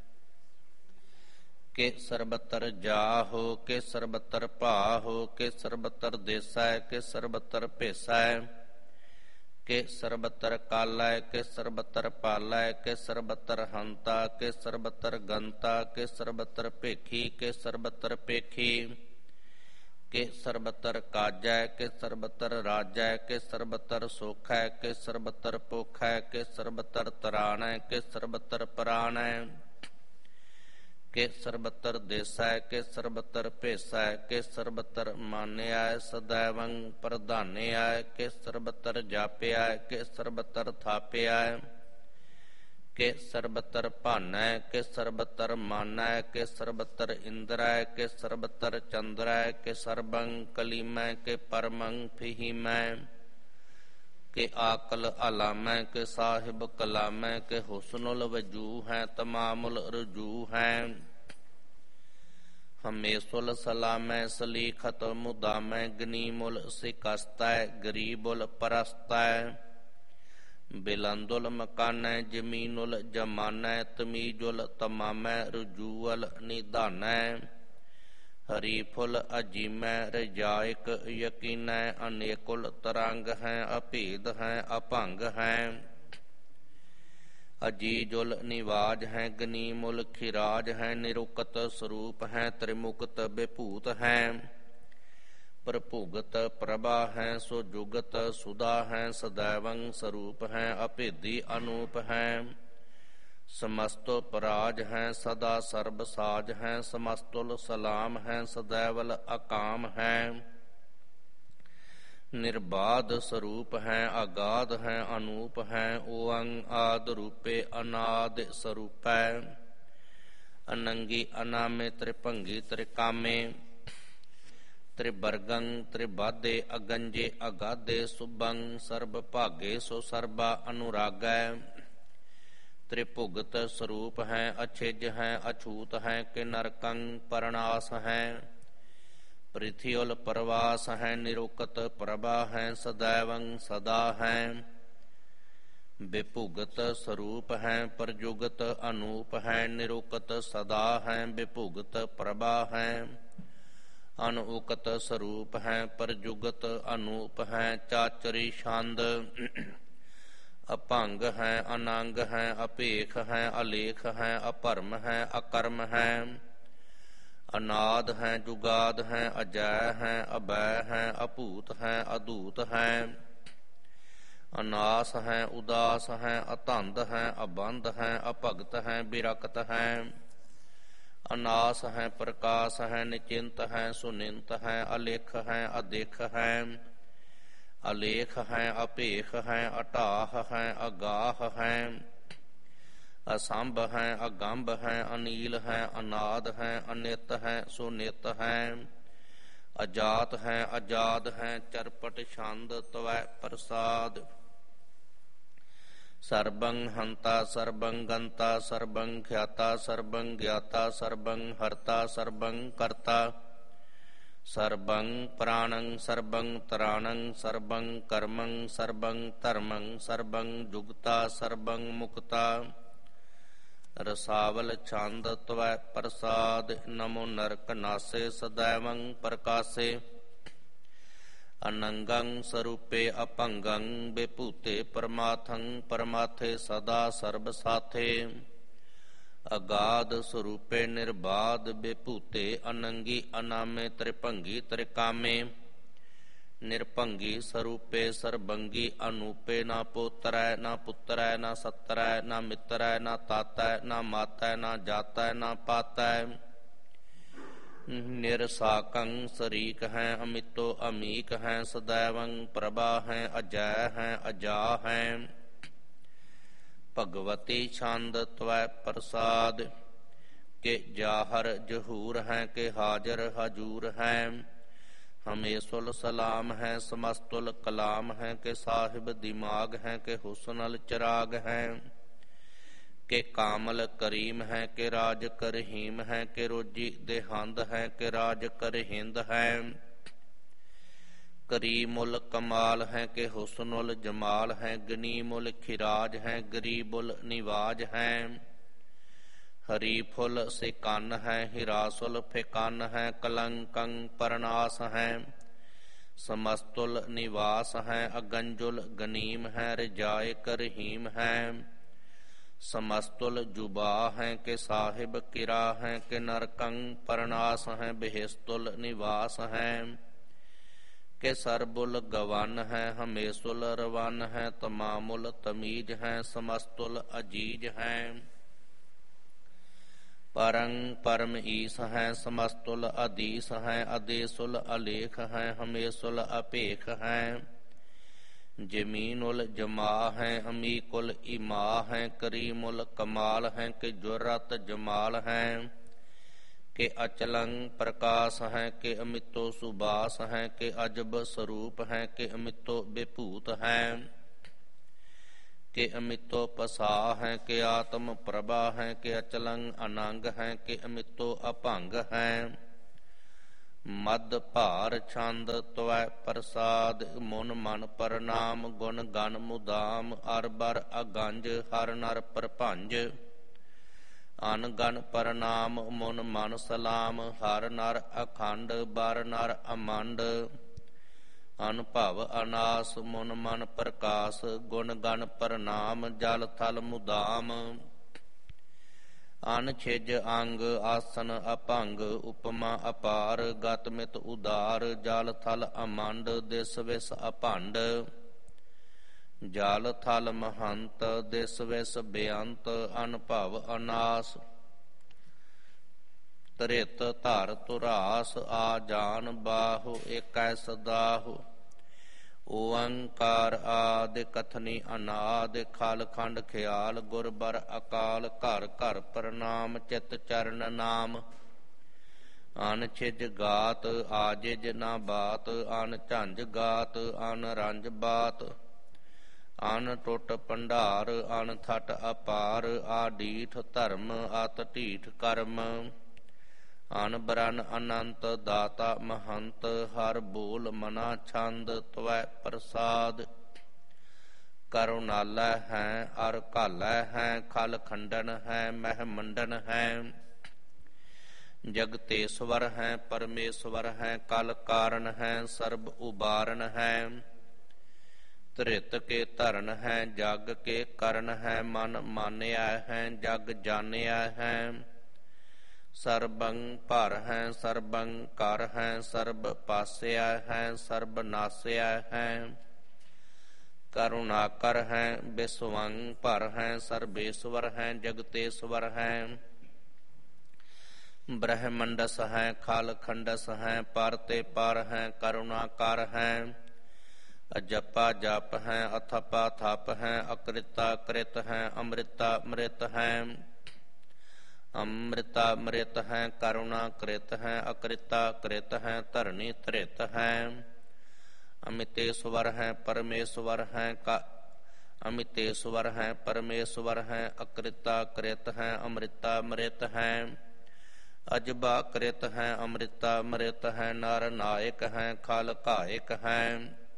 ਕਿ ਸਰਬਤਰ ਜਾਹੋ ਕਿ ਸਰਬਤਰ ਭਾਹੋ ਕਿ ਸਰਬਤਰ ਦੇਸੈ ਕਿ ਸਰਬਤਰ ਭੇਸੈ ਕਿ ਸਰਬਤਰ ਕਾਲੈ ਕਿ ਸਰਬਤਰ ਪਾਲੈ ਕਿ ਸਰਬਤਰ ਹੰਤਾ ਕਿ ਸਰਬਤਰ ਗੰਤਾ ਕਿ ਸਰਬਤਰ ਭੇਖੀ ਕਿ ਸਰਬਤਰ ਭੇਖੀ ਕਿ ਸਰਬਤਰ ਕਾਜੈ ਕਿ ਸਰਬਤਰ ਰਾਜੈ ਕਿ ਸਰਬਤਰ ਸੋਖੈ ਕਿ ਸਰਬਤਰ ਪੋਖੈ ਕਿ ਸਰਬਤਰ ਤਰਾਣੈ ਕਿ ਸਰਬਤਰ ਪ੍ਰਾਣੈ ਕਿ ਸਰਬਤਰ ਦੇਸੈ ਕਿ ਸਰਬਤਰ ਭੇਸੈ ਕਿ ਸਰਬਤਰ ਮਾਨਿਆ ਸਦੈਵੰ ਪ੍ਰਧਾਨਿਆ ਕਿ ਸਰਬਤਰ ਜਾਪਿਆ ਕਿ ਸਰਬਤਰ ਥਾਪਿਆ ਕਿ ਸਰਬਤਰ ਭਾਨੈ ਕਿ ਸਰਬਤਰ ਮਾਨੈ ਕਿ ਸਰਬਤਰ ਇੰਦਰੈ ਕਿ ਸਰਬਤਰ ਚੰਦਰੈ ਕਿ ਸਰਬੰ ਕਲੀਮੈ ਕਿ ਪਰਮੰ ਫਿਹੀਮੈ ਕਿ ਆਕਲ ਅਲਾਮੈ ਕੇ ਸਾਹਿਬ ਕਲਾਮੈ ਕੇ ਹੁਸਨੁਲ ਵਜੂ ਹੈ ਤਮਾਮੁਲ ਰਜੂ ਹੈ। ਹਮੇਸੁਲ ਸਲਾਮੈ ਸਲੀਖਤ ਮੁਦਾਮੈ ਗਨੀਮੁਲ ਸਿਕਸਤੈ ਗਰੀਬੁਲ ਪਰਸਤੈ। ਬਿਲੰਦੁਲ ਮਕਾਨੈ ਜਮੀਨੁਲ ਜਮਾਨੈ ਤਮੀਜੁਲ ਤਮਾਮੈ ਰਜੂਅਲ ਨਿਧਾਨੈ। ਹਰੀਫੁਲ ਅਜੀਮੈ ਰਜਾਇਕ ਯਕੀਨੈ ਅਨੇਕੁਲ ਤਰੰਗ ਹੈ ਅਭੇਦ ਹੈ ਅਭੰਗ ਹੈ। ਅਜੀਜੁਲ ਨਿਵਾਜ ਹੈ ਗਨੀਮੁਲ ਖਿਰਾਜ ਹੈ ਨਿਰੁਕਤ ਸਰੂਪ ਹੈ ਤ੍ਰਿਮੁਕਤ ਵਿਭੂਤ ਹੈ। ਪ੍ਰਭੁਗਤ ਪ੍ਰਭਾ ਹੈ ਸੋ ਜੁਗਤ ਸੁਦਾ ਹੈ ਸदैवं ਸਰੂਪ ਹੈ ਅਭੇਦੀ ਅਨੂਪ ਹੈ। ਸਮਸਤੋ ਪਰਾਜ ਹੈ ਸਦਾ ਸਰਬ ਸਾਜ ਹੈ ਸਮਸਤੁਲ ਸਲਾਮ ਹੈ ਸदैवल ਅਕਾਮ ਹੈ। ਨਿਰਬਾਧ ਸਰੂਪ ਹੈ ਅਗਾਧ ਹੈ ਅਨੂਪ ਹੈ ਓੰਗ ਆਦ ਰੂਪੇ ਅਨਾਦ ਸਰੂਪੈ। ਅਨੰਗੀ ਅਨਾਮੇ ਤ੍ਰਿਭੰਗੀ ਤ੍ਰਿਕਾਮੇ ਤ੍ਰਿਵਰਗੰ ਤ੍ਰਿਬਾਧੇ ਅਗੰਜੇ ਅਗਾਧੇ ਸੁਭੰ ਸਰਬ ਭਾਗੇ ਸੋ ਸਰਬਾ ਅਨੁਰਾਗੈ। ਤ੍ਰਿਭੁਗਤ ਸਰੂਪ ਹੈ ਅਛਿਜ ਹੈ ਅਛੂਤ ਹੈ ਕਿ ਨਰਕੰ ਪਰਨਾਸ ਹੈ। ਪ੍ਰਿਥਿਉਲ ਪਰਵਾਸ ਹੈ ਨਿਰੁਕਤ ਪ੍ਰਭਾ ਹੈ ਸदैवं ਸਦਾ ਹੈ। ਵਿਭੁਗਤ ਸਰੂਪ ਹੈ ਪਰਜੁਗਤ ਅਨੂਪ ਹੈ ਨਿਰੁਕਤ ਸਦਾ ਹੈ ਵਿਭੁਗਤ ਪ੍ਰਭਾ ਹੈ। ਅਨਉਕਤ ਸਰੂਪ ਹੈ ਪਰਜੁਗਤ ਅਨੂਪ ਹੈ ਚਾਚਰੀ ਛੰਦ। ਅਭੰਗ ਹੈ ਅਨੰਗ ਹੈ ਅਭੇਖ ਹੈ ਅਲੇਖ ਹੈ ਅਭਰਮ ਹੈ ਅਕਰਮ ਹੈ। ਅਨਾਦ ਹੈ ਜੁਗਾਦ ਹੈ ਅਜੈ ਹੈ ਅਭੈ ਹੈ ਅਭੂਤ ਹੈ ਅਦੂਤ ਹੈ। ਅਨਾਸ ਹੈ ਉਦਾਸ ਹੈ ਅਧੰਦ ਹੈ ਅਬੰਧ ਹੈ ਅਭਗਤ ਹੈ ਬਿਰਕਤ ਹੈ। ਅਨਾਸ ਹੈ ਪ੍ਰਕਾਸ਼ ਹੈ ਨਿਚਿੰਤ ਹੈ ਸੁਨਿੰਤ ਹੈ ਅਲੇਖ ਹੈ ਅਦੇਖ ਹੈ। ਅਲੇਖ ਹੈ ਅਭੇਖ ਹੈ ਅਟਾਹ ਹੈ ਅਗਾਹ ਹੈ। ਅਸੰਭ ਹੈ ਅਗੰਭ ਹੈ ਅਨੀਲ ਹੈ ਅਨਾਦ ਹੈ ਅਨਿਤ ਹੈ ਸੁਨਿਤ ਹੈ। ਅਜਾਤ ਹੈ ਅਜਾਦ ਹੈ ਚਰਪਟ ਛੰਦ ਤਵੈ ਪ੍ਰਸਾਦ। ਸਰਬੰ ਹੰਤਾ ਸਰਬੰ ਗੰਤਾ ਸਰਬੰ ਖਿਆਤਾ ਸਰਬੰ ਗਿਆਤਾ ਸਰਬੰ ਹਰਤਾ ਸਰਬੰ ਕਰਤਾ। ਸਰਬੰ ਪ੍ਰਾਣੰ ਸਰਬੰ ਤਰਾਣੰ ਸਰਬੰ ਕਰਮੰ ਸਰਬੰ ਧਰਮੰ ਸਰਬੰ ਜੁਗਤਾ ਸਰਬੰ ਮੁਕਤਾ। ਰਸਾਵਲ ਛੰਦ ਤਵੈ ਪ੍ਰਸਾਦ ਨਮੋ ਨਰਕ ਨਾਸੇ ਸदैवं ਪ੍ਰਕਾਸੇ। ਅਨੰਗੰ ਸਰੂਪੇ ਅਭੰਗੰ ਵਿਭੂਤੇ ਪਰਮਾਥੰ ਪਰਮਾਥੇ ਸਦਾ ਸਰਬ ਸਾਥੇ। ਅਗਾਧ ਸਰੂਪੇ ਨਿਰਬਾਧ ਵਿਭੂਤੇ ਅਨੰਗੀ ਅਨਾਮੇ ਤ੍ਰਿਭੰਗੀ ਤ੍ਰਿਕਾਮੇ। ਨਿਰਭੰਗੀ ਸਰੂਪੇ ਸਰਬੰਗੀ ਅਨੂਪੇ ਨਾ ਪੋਤਰੈ ਨਾ ਪੁੱਤਰੈ ਨਾ ਸੱਤਰੈ ਨਾ ਮਿੱਤਰੈ ਨਾ ਤਾਤੈ ਨਾ ਮਾਤੈ ਨਾ ਜਾਤੈ ਨਾ ਪਾਤੈ। ਨਿਰਸਾਕੰ ਸਰੀਕ ਹੈ ਅਮਿਤੋ ਅਮੀਕ ਹੈ ਸदैवं ਪ੍ਰਭਾ ਹੈ ਅਜੈ ਹੈ ਅਜਾ ਹੈ। ਭਗਵਤੀ ਛੰਦ ਤਵੈ ਪ੍ਰਸਾਦ ਕਿ ਜਾਹਰ ਜਹੂਰ ਹੈ ਕਿ ਹਾਜ਼ਰ ਹਜੂਰ ਹੈ। ਹਮੇਸੁਲ ਸਲਾਮ ਹੈ ਸਮਸਤੁਲ ਕਲਾਮ ਹੈ ਕਿ ਸਾਹਿਬ ਦਿਮਾਗ ਹੈ ਕਿ ਹੁਸਨਲ ਚਰਾਗ ਹੈ। ਕਿ ਕਾਮਲ ਕਰੀਮ ਹੈ ਕਿ ਰਾਜ ਕਰਹੀਮ ਹੈ ਕਿ ਰੋਜੀ ਦੇਹੰਦ ਹੈ ਕਿ ਰਾਜ ਕਰਹਿੰਦ ਹੈ। ਕਰੀਮੁਲ ਕਮਾਲ ਹੈ ਕਿ ਹੁਸਨੁਲ ਜਮਾਲ ਹੈ ਗਨੀਮੁਲ ਖਿਰਾਜ ਹੈ ਗਰੀਬੁਲ ਨਿਵਾਜ ਹੈ। ਹਰੀਫੁਲ ਸਿਕੰਨ ਹੈ ਹਿਰਾਸੁਲ ਫਿਕੰਨ ਹੈ ਕਲੰਕੰ ਪਰਨਾਸ ਹੈ। ਸਮਸਤੁਲ ਨਿਵਾਸ ਹੈ ਅਗੰਜੁਲ ਗਨੀਮ ਹੈ ਰਜਾਇ ਕਰਹੀਮ ਹੈ। ਸਮਸਤੁਲ ਜੁਬਾ ਹੈ ਕਿ ਸਾਹਿਬ ਕਿਰਾ ਹੈ ਕਿ ਨਰਕੰ ਪਰਨਾਸ ਹੈ ਬਿਹਿਸਤੁਲ ਨਿਵਾਸ ਹੈ। ਕਿ ਸਰਬੁਲ ਗਵਨ ਹੈ ਹਮੇਸੁਲ ਰਵਨ ਹੈ ਤਮਾਮੁਲ ਤਮੀਜ ਹੈ ਸਮਸਤੁਲ ਅਜੀਜ ਹੈ। ਪਰੰ ਪਰਮ ਈਸ ਹੈ ਸਮਸਤੁਲ ਅਦੀਸ ਹੈ ਅਦੇਸੁਲ ਅਲੇਖ ਹੈ ਹਮੇਸੁਲ ਅਭੇਖ ਹੈ। ਜਮੀਨੁਲ ਜਮਾ ਹੈ ਅਮੀਕੁਲ ਇਮਾ ਹੈ ਕਰੀਮੁਲ ਕਮਾਲ ਹੈ ਕਿ ਜੁਰਤ ਜਮਾਲ ਹੈ। ਕਿ ਅਚਲੰ ਪ੍ਰਕਾਸ਼ ਹੈ ਕਿ ਅਮਿਤੋ ਸੁਬਾਸ ਹੈ ਕਿ ਅਜਬ ਸਰੂਪ ਹੈ ਕਿ ਅਮਿਤੋ ਵਿਭੂਤ ਹੈ। ਕਿ ਅਮਿਤੋ ਪਸਾ ਹੈ, ਕਿ ਆਤਮ ਪ੍ਰਭਾ ਹੈ, ਕਿ ਅਚਲੰ ਅਨੰਗ ਹੈ, ਕਿ ਅਮਿਤੋ ਅਭੰਗ ਹੈ। ਮਦ ਭਾਰ ਛੰਦ ਤਵੈ ਪ੍ਰਸਾਦ, ਮਨ ਮਨ ਪ੍ਰਣਾਮ ਗੁਣ ਗਨ ਮੁਦਾਮ। ਅਰ ਬਰ ਅਗੰਜ ਹਰ ਨਰ ਪ੍ਰਭੰਜ, ਅਨ ਗਨ ਪ੍ਰਣਾਮ ਮਨ ਮਨ ਸਲਾਮ। ਹਰ ਨਰ ਅਖੰਡ ਬਰ ਨਰ ਅਮੰਡ, ਅਨਭਵ ਅਨਾਸ ਮਨ ਮਨ ਪ੍ਰਕਾਸ਼। ਗੁਣ ਗਨ ਪ੍ਰਣਾਮ ਜਲ ਥਲ ਮੁਦਾਮ, ਅਨ ਛਿਜ ਅੰਗ ਆਸਨ ਅਭੰਗ। ਉਪਮਾ ਅਪਾਰ ਗਤ ਮਿਤ ਉਦਾਰ, ਜਲ ਥਲ ਅਮੰਡ ਦਿਸ ਵਿਸ ਅਭੰਡ। ਜਲ ਥਲ ਮਹੰਤ ਦਿਸ ਵਿਸ ਬੇਅੰਤ, ਅਨਭਵ ਅਨਾਸ ਧਰਿਤ ਧਰ ਧੁਰਾਸ। ਆ ਜਾਨ ਬਾਹੁ ਏਕੈ ਸਦਾਹੁ, ਓੰਕਾਰ ਆਦਿ ਕਥਨੀ ਅਨਾਦਿ। ਖਲ ਖੰਡ ਖਿਆਲ ਗੁਰ ਬਰ ਅਕਾਲ, ਘਰ ਘਰ ਪ੍ਰਣਾਮ ਚਿਤ ਚਰਨ ਨਾਮ। ਅਨ ਛਿਜ ਗਾਤ ਆਜਿਜ ਨਾ ਬਾਤ, ਅਨ ਝੰਝ ਗਾਤ ਅਨ ਰੰਜ ਬਾਤ। ਅਨ ਟੁੱਟ ਭੰਡਾਰ ਅਨ ਥਟ ਅਪਾਰ, ਆ ਡੀਠ ਧਰਮ ਅਤ ਢੀਠ ਕਰਮ। ਅਨ ਬਰਨ ਅਨੰਤ ਦਾਤਾ ਮਹੰਤ, ਹਰ ਬੋਲ ਮਨਾ ਛੰਦ ਤਵੈ ਪ੍ਰਸਾਦ। ਕਰੁਣਾਲੈ ਹੈ ਅਰ ਘਾਲੈ ਹੈ, ਖਲ ਖੰਡਨ ਹੈ ਮਹਿ ਮੰਡਨ ਹੈ। ਜਗਤੇਸ਼ਵਰ ਹੈ ਪਰਮੇਸ਼ਵਰ ਹੈ, ਕਲ ਕਾਰਨ ਹੈ ਸਰਬ ਉਬਾਰਨ ਹੈ। ਧਰਿਤ ਕੇ ਧਰਨ ਹੈ ਜਗ ਕੇ ਕਰਨ ਹੈ, ਮਨ ਮਾਨਿਆ ਹੈ ਜਗ ਜਾਣਿਆ ਹੈ। ਸਰਬੰ ਭਰ ਹੈ ਸਰਬੰ ਕਰ ਹੈ, ਸਰਬ ਪਾਸਿਆ ਹੈ ਸਰਬ ਨਾਸਿਆ ਹੈ। ਕਰੁਣਾਕਰ ਹੈ ਬਿਸਵੰ ਭਰ ਹੈ, ਸਰਬੇਸ਼ਵਰ ਹੈ ਜਗਤੇਸ਼ਵਰ ਹੈ। ਬ੍ਰਹਮੰਡਸ ਹੈ ਖਲ ਖੰਡਸ ਹੈ, ਪਰ ਤੇ ਪਰ ਹੈ ਕਰੁਣਾਕਰ ਹੈ। ਅਜਪਾ ਜਪ ਹੈ ਅਥਪਾ ਥਪ ਹੈ, ਅਕ੍ਰਿਤਾ ਕ੍ਰਿਤ ਹੈ ਅੰਮ੍ਰਿਤਾ ਅੰਮ੍ਰਿਤ ਹੈ। ਅੰਮ੍ਰਿਤਾ ਅੰਮ੍ਰਿਤ ਹੈ ਕਰੁਣਾ ਕ੍ਰਿਤ ਹੈ, ਅਕ੍ਰਿਤਾ ਕ੍ਰਿਤ ਹੈ ਧਰਨੀ ਧਰਿਤ ਹੈ। ਅਮਿਤੇਸ਼ਵਰ ਹੈ ਪਰਮੇਸ਼ਵਰ ਹੈ, ਅਮਿਤੇਸ਼ਵਰ ਹੈ ਪਰਮੇਸ਼ਵਰ ਹੈ। ਅਕ੍ਰਿਤਾ ਕ੍ਰਿਤ ਹੈ ਅੰਮ੍ਰਿਤਾ ਅੰਮ੍ਰਿਤ ਹੈ। ਅਜਬਾ ਕ੍ਰਿਤ ਹੈ ਅੰਮ੍ਰਿਤਾ ਅੰਮ੍ਰਿਤ ਹੈ, ਨਰ ਨਾਇਕ ਹੈ ਖਲ ਘਾਇਕ ਹੈ।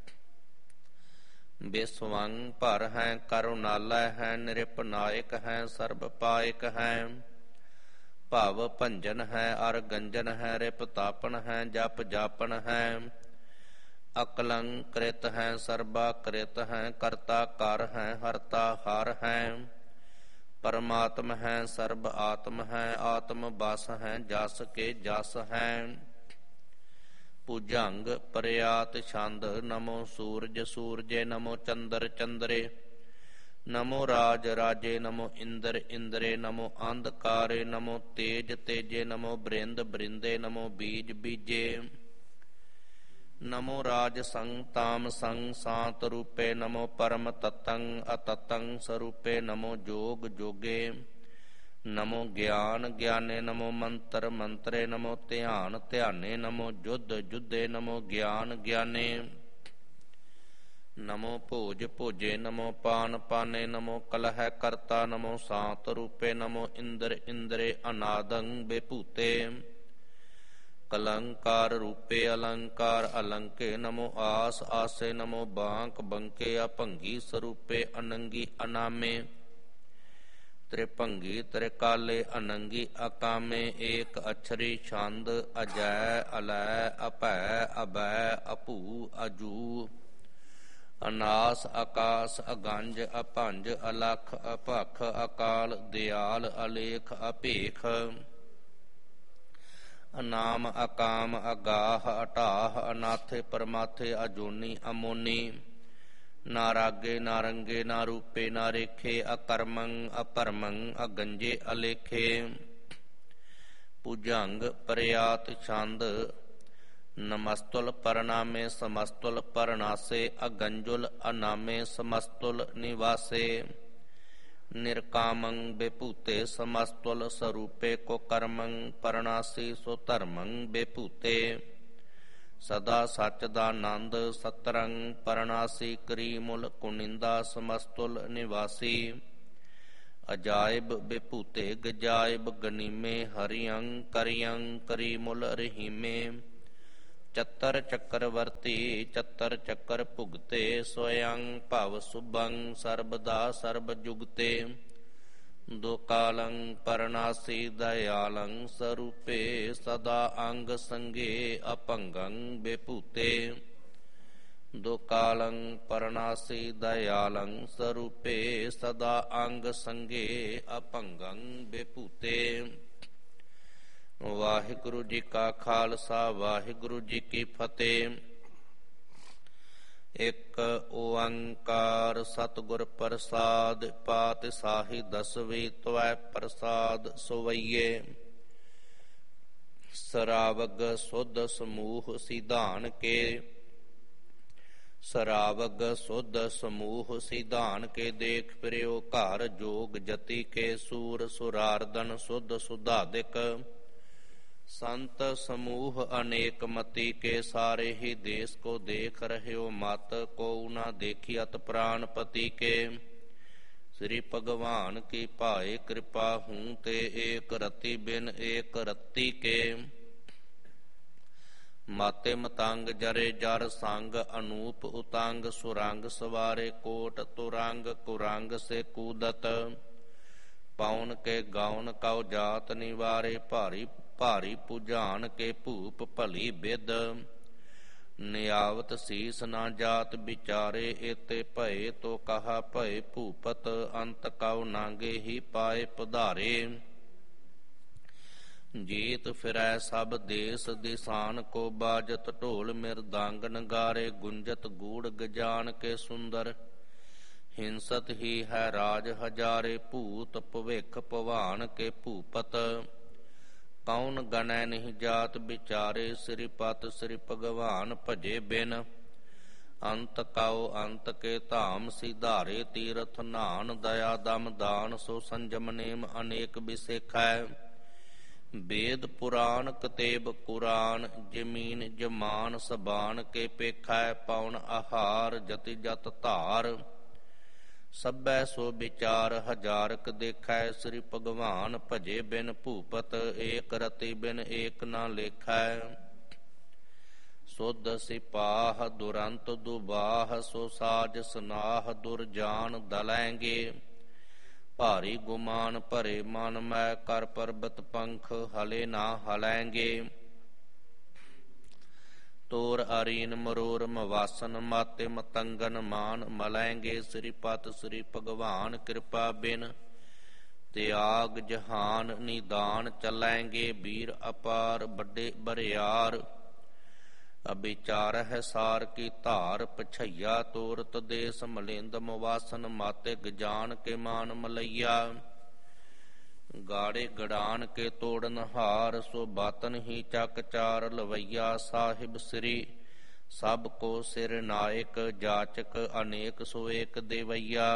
ਬਿਸਵੰ ਭਰ ਹੈ ਕਰੁਣਾਲੈ ਹੈ, ਨਿਰਪ ਨਾਇਕ ਹੈ ਸਰਬ ਪਾਇਕ ਹੈ। ਭਵ ਭੰਜਨ ਹੈ ਅਰ ਗੰਜਨ ਹੈ, ਰਿਪ ਤਾਪਨ ਹੈ ਜਪ ਜਾਪਨ ਹੈ। ਅਕਲੰ ਕ੍ਰਿਤ ਹੈ ਸਰਬਾ ਕ੍ਰਿਤ ਹੈ, ਕਰਤਾ ਕਰ ਹੈ ਹਰਤਾ ਹਰ ਹੈ। ਪਰਮਾਤਮ ਹੈ ਸਰਬ ਆਤਮ ਹੈ, ਆਤਮ ਬਸ ਹੈ ਜਸ ਕੇ ਜਸ ਹੈ। ਭੁਜੰਗ ਪਰਿਆਤ ਛੰਦ, ਨਮੋ ਸੂਰਜ ਸੂਰਜੇ ਨਮੋ ਚੰਦਰ ਚੰਦਰੇ। ਨਮੋ ਰਾਜ ਰਾਜੇ ਨਮੋ ਇੰਦਰ ਇੰਦਰੇ। ਨਮੋ ਅੰਧਕਾਰੇ ਨਮੋ ਤੇਜ ਤੇਜੇ। ਨਮੋ ਬ੍ਰਿੰਦ ਬ੍ਰਿੰਦੇ ਨਮੋ ਬੀਜ ਬੀਜੇ। ਨਮੋ ਰਾਜ ਸੰਗ ਤਾਮ ਸੰਗ ਸਾਤ ਰੂਪੇ। ਨਮੋ ਪਰਮ ਤਤੰ ਅਤਤੰ ਸਰੂਪੇ। ਨਮੋ ਜੋਗ ਜੋਗੇ। ਨਮੋ ਗਿਆਨ ਗਿਆਨੇ। ਨਮੋ ਮੰਤਰ ਮੰਤਰੇ। ਨਮੋ ਧਿਆਨ ਧਿਆਨੇ। ਨਮੋ ਜੁਧ ਜੁਧੇ। ਨਮੋ ਗਿਆਨ ਗਿਆਨੇ। ਨਮੋ ਭੋਜ ਭੋਜੇ। ਨਮੋ ਪਾਨ ਪਾਨੇ। ਨਮੋ ਕਲਹਿ ਕਰਤਾ। ਨਮੋ ਸਾਤ ਰੂਪੇ। ਨਮੋ ਇੰਦਰ ਇੰਦਰੇ ਅਨਾਦੰ ਬੇਭੂਤੇ। ਕਲੰਕਾਰ ਰੂਪੇ ਅਲੰਕਾਰ ਅਲੰਕੇ। ਨਮੋ ਆਸ ਆਸੇ। ਨਮੋ ਬਾਂਕ ਬੰਕੇ। ਅਭੰਗੀ ਸਰੂਪੇ ਅਨੰਗੀ ਅਨਾਮੇ। ਤ੍ਰਿਭੰਗੀ ਤ੍ਰਿਕਾਲੇ ਅਨੰਗੀ ਅਕਾਮੇ। ਏਕ ਅਛਰੀ ਛੰਦ ਅਜੈ ਅਲੈ ਅਭੈ ਅਭੈ ਅਭੂ ਅਜੂ। ਅਨਾਸ ਆਕਾਸ ਅਗੰਜ ਅਭੰਜ ਅਲਖ ਅਭਖ ਅਕਾਲ ਦਿਆਲ ਅਲੇਖ ਅਭੇਖ। ਅਨਾਮ ਅਕਾਮ ਅਗਾਹ ਅਟਾਹ। ਅਨਾਥੇ ਪਰਮਾਥੇ ਅਜੂਨੀ ਅਮੋਨੀ। ਨਾ ਰਾਗੇ ਨਾ ਰੰਗੇ ਨਾ ਰੂਪੇ ਨਾ ਰੇਖੇ। ਅਕਰਮੰ ਅਪਰਮੰ ਅਗੰਜੇ ਅਲੇਖੇ। ਭੁਜੰਗ ਪਰਿਆਤ ਛੰਦ, ਨਮਸਤੁਲ ਪਰਨਾਮੇ ਸਮਸਤੁਲ ਪਰਨਾਸੇ। ਅਗੰਜੁਲ ਅਨਾਮੇ ਸਮਸਤੁਲ ਨਿਵਾਸੇ। ਨਿਰਕਾਮੰ ਬੇਭੂਤੇ ਸਮਸਤੁਲ ਸਰੂਪੇ। ਕੋ ਕਰਮੰ ਪਰਨਾਸੀ ਸੋ ਧਰਮੰ ਬੇਭੂਤੇ। ਸਦਾ ਸੱਚ ਦਾ ਆਨੰਦ ਸਤਰੰਗ ਪਰਨਾਸੀ ਕਰੀ ਮੁਲ ਕੁਨਿੰਦਾ ਸਮਸਤੁਲ ਨਿਵਾਸੀ ਅਜਾਇਬ ਬਿਭੂਤੇ ਗਜਾਇਬ ਗਨੀਮੇ ਹਰਿਅੰ ਕਰਿਅੰ ਕਰੀ ਮੁਲ ਰਹੀਮੇ ਚੱਤਰ ਚੱਕਰਵਰਤੀ ਚੱਤਰ ਚੱਕਰ ਭੁਗਤੇ ਸਵਯੰ ਭਵ ਸੁਭੰ ਸਰਬਦਾ ਸਰਬ ਜੁਗਤੇ ਦੋ ਕਾਲੰ ਪਰਨਾਸੀ ਦਇਆਲੰ ਸਰੂਪੇ ਸਦਾ ਅੰਗ ਸੰਗੇ ਅਭੰਗੰ ਬਿਭੂਤੇ ਦੋ ਕਾਲੰ ਪਰਨਾਸੀ ਦਇਆਲੰ ਸਰੂਪੇ ਸਦਾ ਅੰਗ ਸੰਗੇ ਅਭੰਗੰ ਬਿਭੂਤੇ। ਵਾਹਿਗੁਰੂ ਜੀ ਕਾ ਖਾਲਸਾ ਵਾਹਿਗੁਰੂ ਜੀ ਕੀ ਫਤਿਹ। ਇੱਕ ਓੰਕਾਰ ਸਤਿਗੁਰ ਪ੍ਰਸਾਦ ਪਾਤਿਸ਼ਾਹੀ ਦਸਵੀਂ ਤਵੈ ਪ੍ਰਸਾਦ ਸਵਈਏ ਸਰਾਵਗ ਸੁਧ ਸਮੂਹ ਸਿਧਾਨ ਕੇ ਸਰਾਵਗ ਸੁਧ ਸਮੂਹ ਸਿਧਾਨ ਕੇ ਦੇਖ ਫਿਰਿਓ ਘਰ ਜੋਗ ਜਤੀ ਕੇ ਸੂਰ ਸੁਰਾਰਦਨ ਸੁਧ ਸੁਧਾਦਿਕ ਸੰਤ ਸਮੂਹ ਅਨੇਕ ਮਤੀ ਕੇ ਸਾਰੇ ਹੀ ਦੇਸ ਕੋ ਦੇਖ ਰਹਿਓ ਮਤ ਕੋ ਨਾ ਦੇਖਿਅਤ ਪ੍ਰਾਨਪਤੀ ਕੇ ਸ੍ਰੀ ਭਗਵਾਨ ਕੀ ਭਾਏ ਕਿਰਪਾ ਹੂੰ ਤੇ ਏਕ ਰਤੀ ਬਿਨ ਏਕ ਰਤੀ ਕੇ ਮਾਤੇ ਮਤੰਗ ਜਰੇ ਜਰ ਸੰਗ ਅਨੂਪ ਉਤੰਗ ਸੁਰੰਗ ਸਵਾਰੇ ਕੋਟ ਤੁਰੰਗ ਕੁਰੰਗ ਸੇ ਕੂਦਤ ਪਾਉਨ ਕੇ ਗਾਉਨ ਕਉ ਜਾਤ ਨਿਵਾਰੇ ਭਾਰੀ ਭਾਰੀ ਪੁਜਾਨ ਕੇ ਭੂਪ ਭਲੀ ਬਿਦ ਨਿਆਵਤ ਸੀਸ ਨਾ ਜਾਤ ਵਿਚਾਰੇ ਏਤੇ ਭਏ ਤੋ ਕਹਾ ਭਏ ਭੂਪਤ ਅੰਤ ਕਉ ਨਾਂਗੇ ਹੀ ਪਾਏ ਪਧਾਰੇ ਜੀਤ ਫਿਰੈ ਸਭ ਦੇਸ ਦਿਸਾਨ ਕੋ ਬਾਜਤ ਢੋਲ ਮਿਰਦਾੰਗ ਨਗਾਰੇ ਗੁੰਜਤ ਗੂੜ ਗਜਾਨ ਕੇ ਸੁੰਦਰ ਹਿੰਸਤ ਹੀ ਹੈ ਰਾਜ ਹਜ਼ਾਰੇ ਭੂਤ ਭਵਿਖ ਭਵਾਨ ਕੇ ਭੂਪਤ ਕੌਣ ਗਣੈ ਨਹੀਂ ਜਾਤ ਵਿਚਾਰੇ ਸ੍ਰੀ ਪਤ ਸ੍ਰੀ ਭਗਵਾਨ ਭਜੇ ਬਿਨ ਅੰਤ ਕਉ ਅੰਤ ਕੇ ਧਾਮ ਸਿਧਾਰੇ ਤੀਰਥ ਨਾਨ ਦਇਆ ਦਮ ਦਾਨ ਸੋ ਸੰਜਮ ਨੇਮ ਅਨੇਕ ਬਿਸੇਖੈ ਵੇਦ ਪੁਰਾਨ ਕਤੇਬ ਕੁਰਾਨ ਜਮੀਨ ਜਮਾਨ ਸਬਾਨ ਕੇ ਪੇਖੈ ਪਉਣ ਆਹਾਰ ਜਤੀ ਜਤ ਧਾਰ ਸਭੈ ਸੋ ਵਿਚਾਰ ਹਜ਼ਾਰਕ ਦੇਖੈ ਸ੍ਰੀ ਭਗਵਾਨ ਭਜੇ ਬਿਨ ਭੂਪਤ ਏਕ ਰਤੀ ਬਿਨ ਏਕ ਨਾ ਲੇਖੈ ਸੁਧ ਸਿਪਾਹ ਦੁਰੰਤ ਦੁਬਾਹ ਸੋ ਸਾਜ ਸਨਾਹ ਦੁਰਜਾਨ ਦਲੈਂਗੇ ਭਾਰੀ ਗੁਮਾਨ ਭਰੇ ਮਨ ਮੈਂ ਕਰ ਪਰਬਤ ਪੰਖ ਹਲੇ ਨਾ ਹਲੈਂਗੇ ਤੋਰ ਅਰੀਨ ਮਰੋਰ ਮਵਾਸਨ ਮਾਤੇ ਮਤੰਗਨ ਮਾਨ ਮਲੈਂਗੇ ਸ੍ਰੀ ਪਤ ਸ੍ਰੀ ਭਗਵਾਨ ਕਿਰਪਾ ਬਿਨ ਤਿਆਗ ਜਹਾਨ ਨਿਦਾਨ ਚਲੈਂਗੇ ਵੀਰ ਅਪਾਰ ਵੱਡੇ ਬਰਿਆਰ ਅਬਿਚਾਰ ਹੈ ਸਾਰ ਕੀ ਧਾਰ ਪਛਈਆ ਤੋਰਤ ਦੇਸ ਮਲਿੰਦ ਮਵਾਸਨ ਮਾਤੇ ਗਜਾਨ ਕੇ ਮਾਨ ਮਲਈਆ ਗਾੜੇ ਗੜਾਨ ਕੇ ਤੋੜਨ ਹਾਰ ਸੋ ਬਾਤਨ ਹੀ ਚੱਕ ਚਾਰ ਲਵਈਆ ਸਾਹਿਬ ਸ੍ਰੀ ਸਭ ਕੋ ਸਿਰ ਨਾਇਕ ਜਾਚਕ ਅਨੇਕ ਸੋ ਏਕ ਦੇਵਈਆ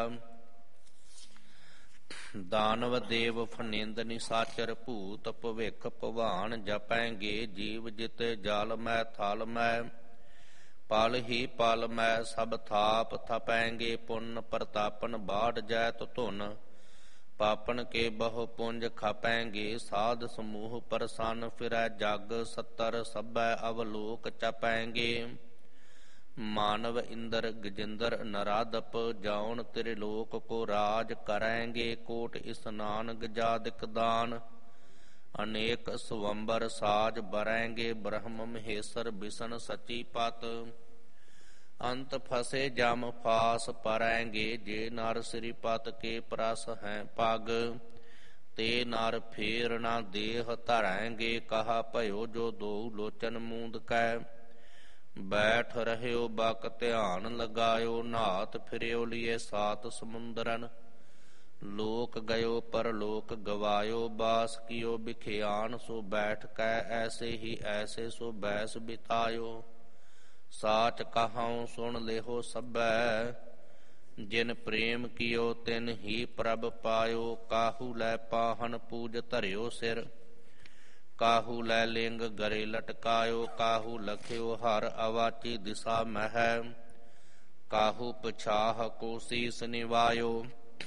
ਦਾਨਵ ਦੇਵ ਫਨਿੰਦ ਨਿਸਾਚਰ ਭੂਤ ਭਵਿਖ ਭਵਾਨ ਜਪੈਂਗੇ ਜੀਵ ਜਿਤੇ ਜਲ ਮੈਂ ਥਲ ਮੈਂ ਪਲ ਹੀ ਪਲ ਮੈਂ ਸਭ ਥਾਪ ਥਪੈਂਗੇ ਪੁੰਨ ਪ੍ਰਤਾਪਨ ਬਾੜ ਜੈਤ ਧੁਨ ਪਾਪਨ ਕੇ ਬਹੁ ਪੁੰਜ ਖਪੈਂਗੇ ਸਾਧ ਸਮੂਹ ਪ੍ਰਸੰਨ ਫਿਰੈ ਜਗ ਸੱਤਰ ਸਭੈ ਅਵਲੋਕ ਚਪੈਂਗੇ ਮਾਨਵ ਇੰਦਰ ਗਜਿੰਦਰ ਨਰਾਦਪ ਜਾਉਣ ਤੇਰੇ ਲੋਕ ਕੋ ਰਾਜ ਕਰੈਂਗੇ ਕੋਟ ਇਸਨਾਨ ਗਜਾਦਿਕ ਦਾਨ ਅਨੇਕ ਸਵੰਬਰ ਸਾਜ ਬਰੈਂਗੇ ਬ੍ਰਹਮ ਮਹੇਸ਼ਰ ਬਿਸ਼ਨ ਸਚੀ ਪਤ ਅੰਤ ਫਸੇ ਜਮ ਫਾਸ ਪਰੈਂਗੇ ਜੇ ਨਰ ਸ੍ਰੀ ਪਤ ਕੇ ਪ੍ਰਸ ਹੈ ਪਗ ਤੇ ਨਰ ਫੇਰ ਨਾ ਦੇਹ ਧਰੈਂਗੇ ਕਹਾ ਭਇਓ ਜੋ ਦੋ ਲੋਚਨ ਮੂੰਦ ਕੈ ਬੈਠ ਰਹਿਓ ਬਕ ਧਿਆਨ ਲਗਾਇਓ ਨਾਤ ਫਿਰਿਓ ਲਿਏ ਸਾਤ ਸਮੁੰਦਰਨ ਲੋਕ ਗਇਓ ਪਰ ਲੋਕ ਗਵਾਇਓ ਬਾਸ ਕੀਓ ਬਿਖਿਆਨ ਸੋ ਬੈਠ ਕੈ ਐਸੇ ਹੀ ਐਸੇ ਸੋ ਬੈਸ ਬਿਤਾਇਓ ਸਾਚ ਕਹਾਉ ਸੁਣ ਲੇਹੋ ਸਭੈ ਜਿਨ ਪ੍ਰੇਮ ਕੀਓ ਤਿਨ ਹੀ ਪ੍ਰਭ ਪਾਇਓ ਕਾਹੂ ਲੈ ਪਾਹਨ ਪੂਜ ਧਰਿਓ ਸਿਰ ਕਾਹੂ ਲੈ ਲਿੰਗ ਗਰੇ ਲਟਕਾਇਓ, ਕਾਹੂ ਲਖਿਓ ਹਰ ਅਵਾਚੀ ਦਿਸਾ ਮਹਿ, ਕਾਹੂ ਪਛਾਹ ਕੋ ਸੀਸ ਨਿਵਾਇਓ।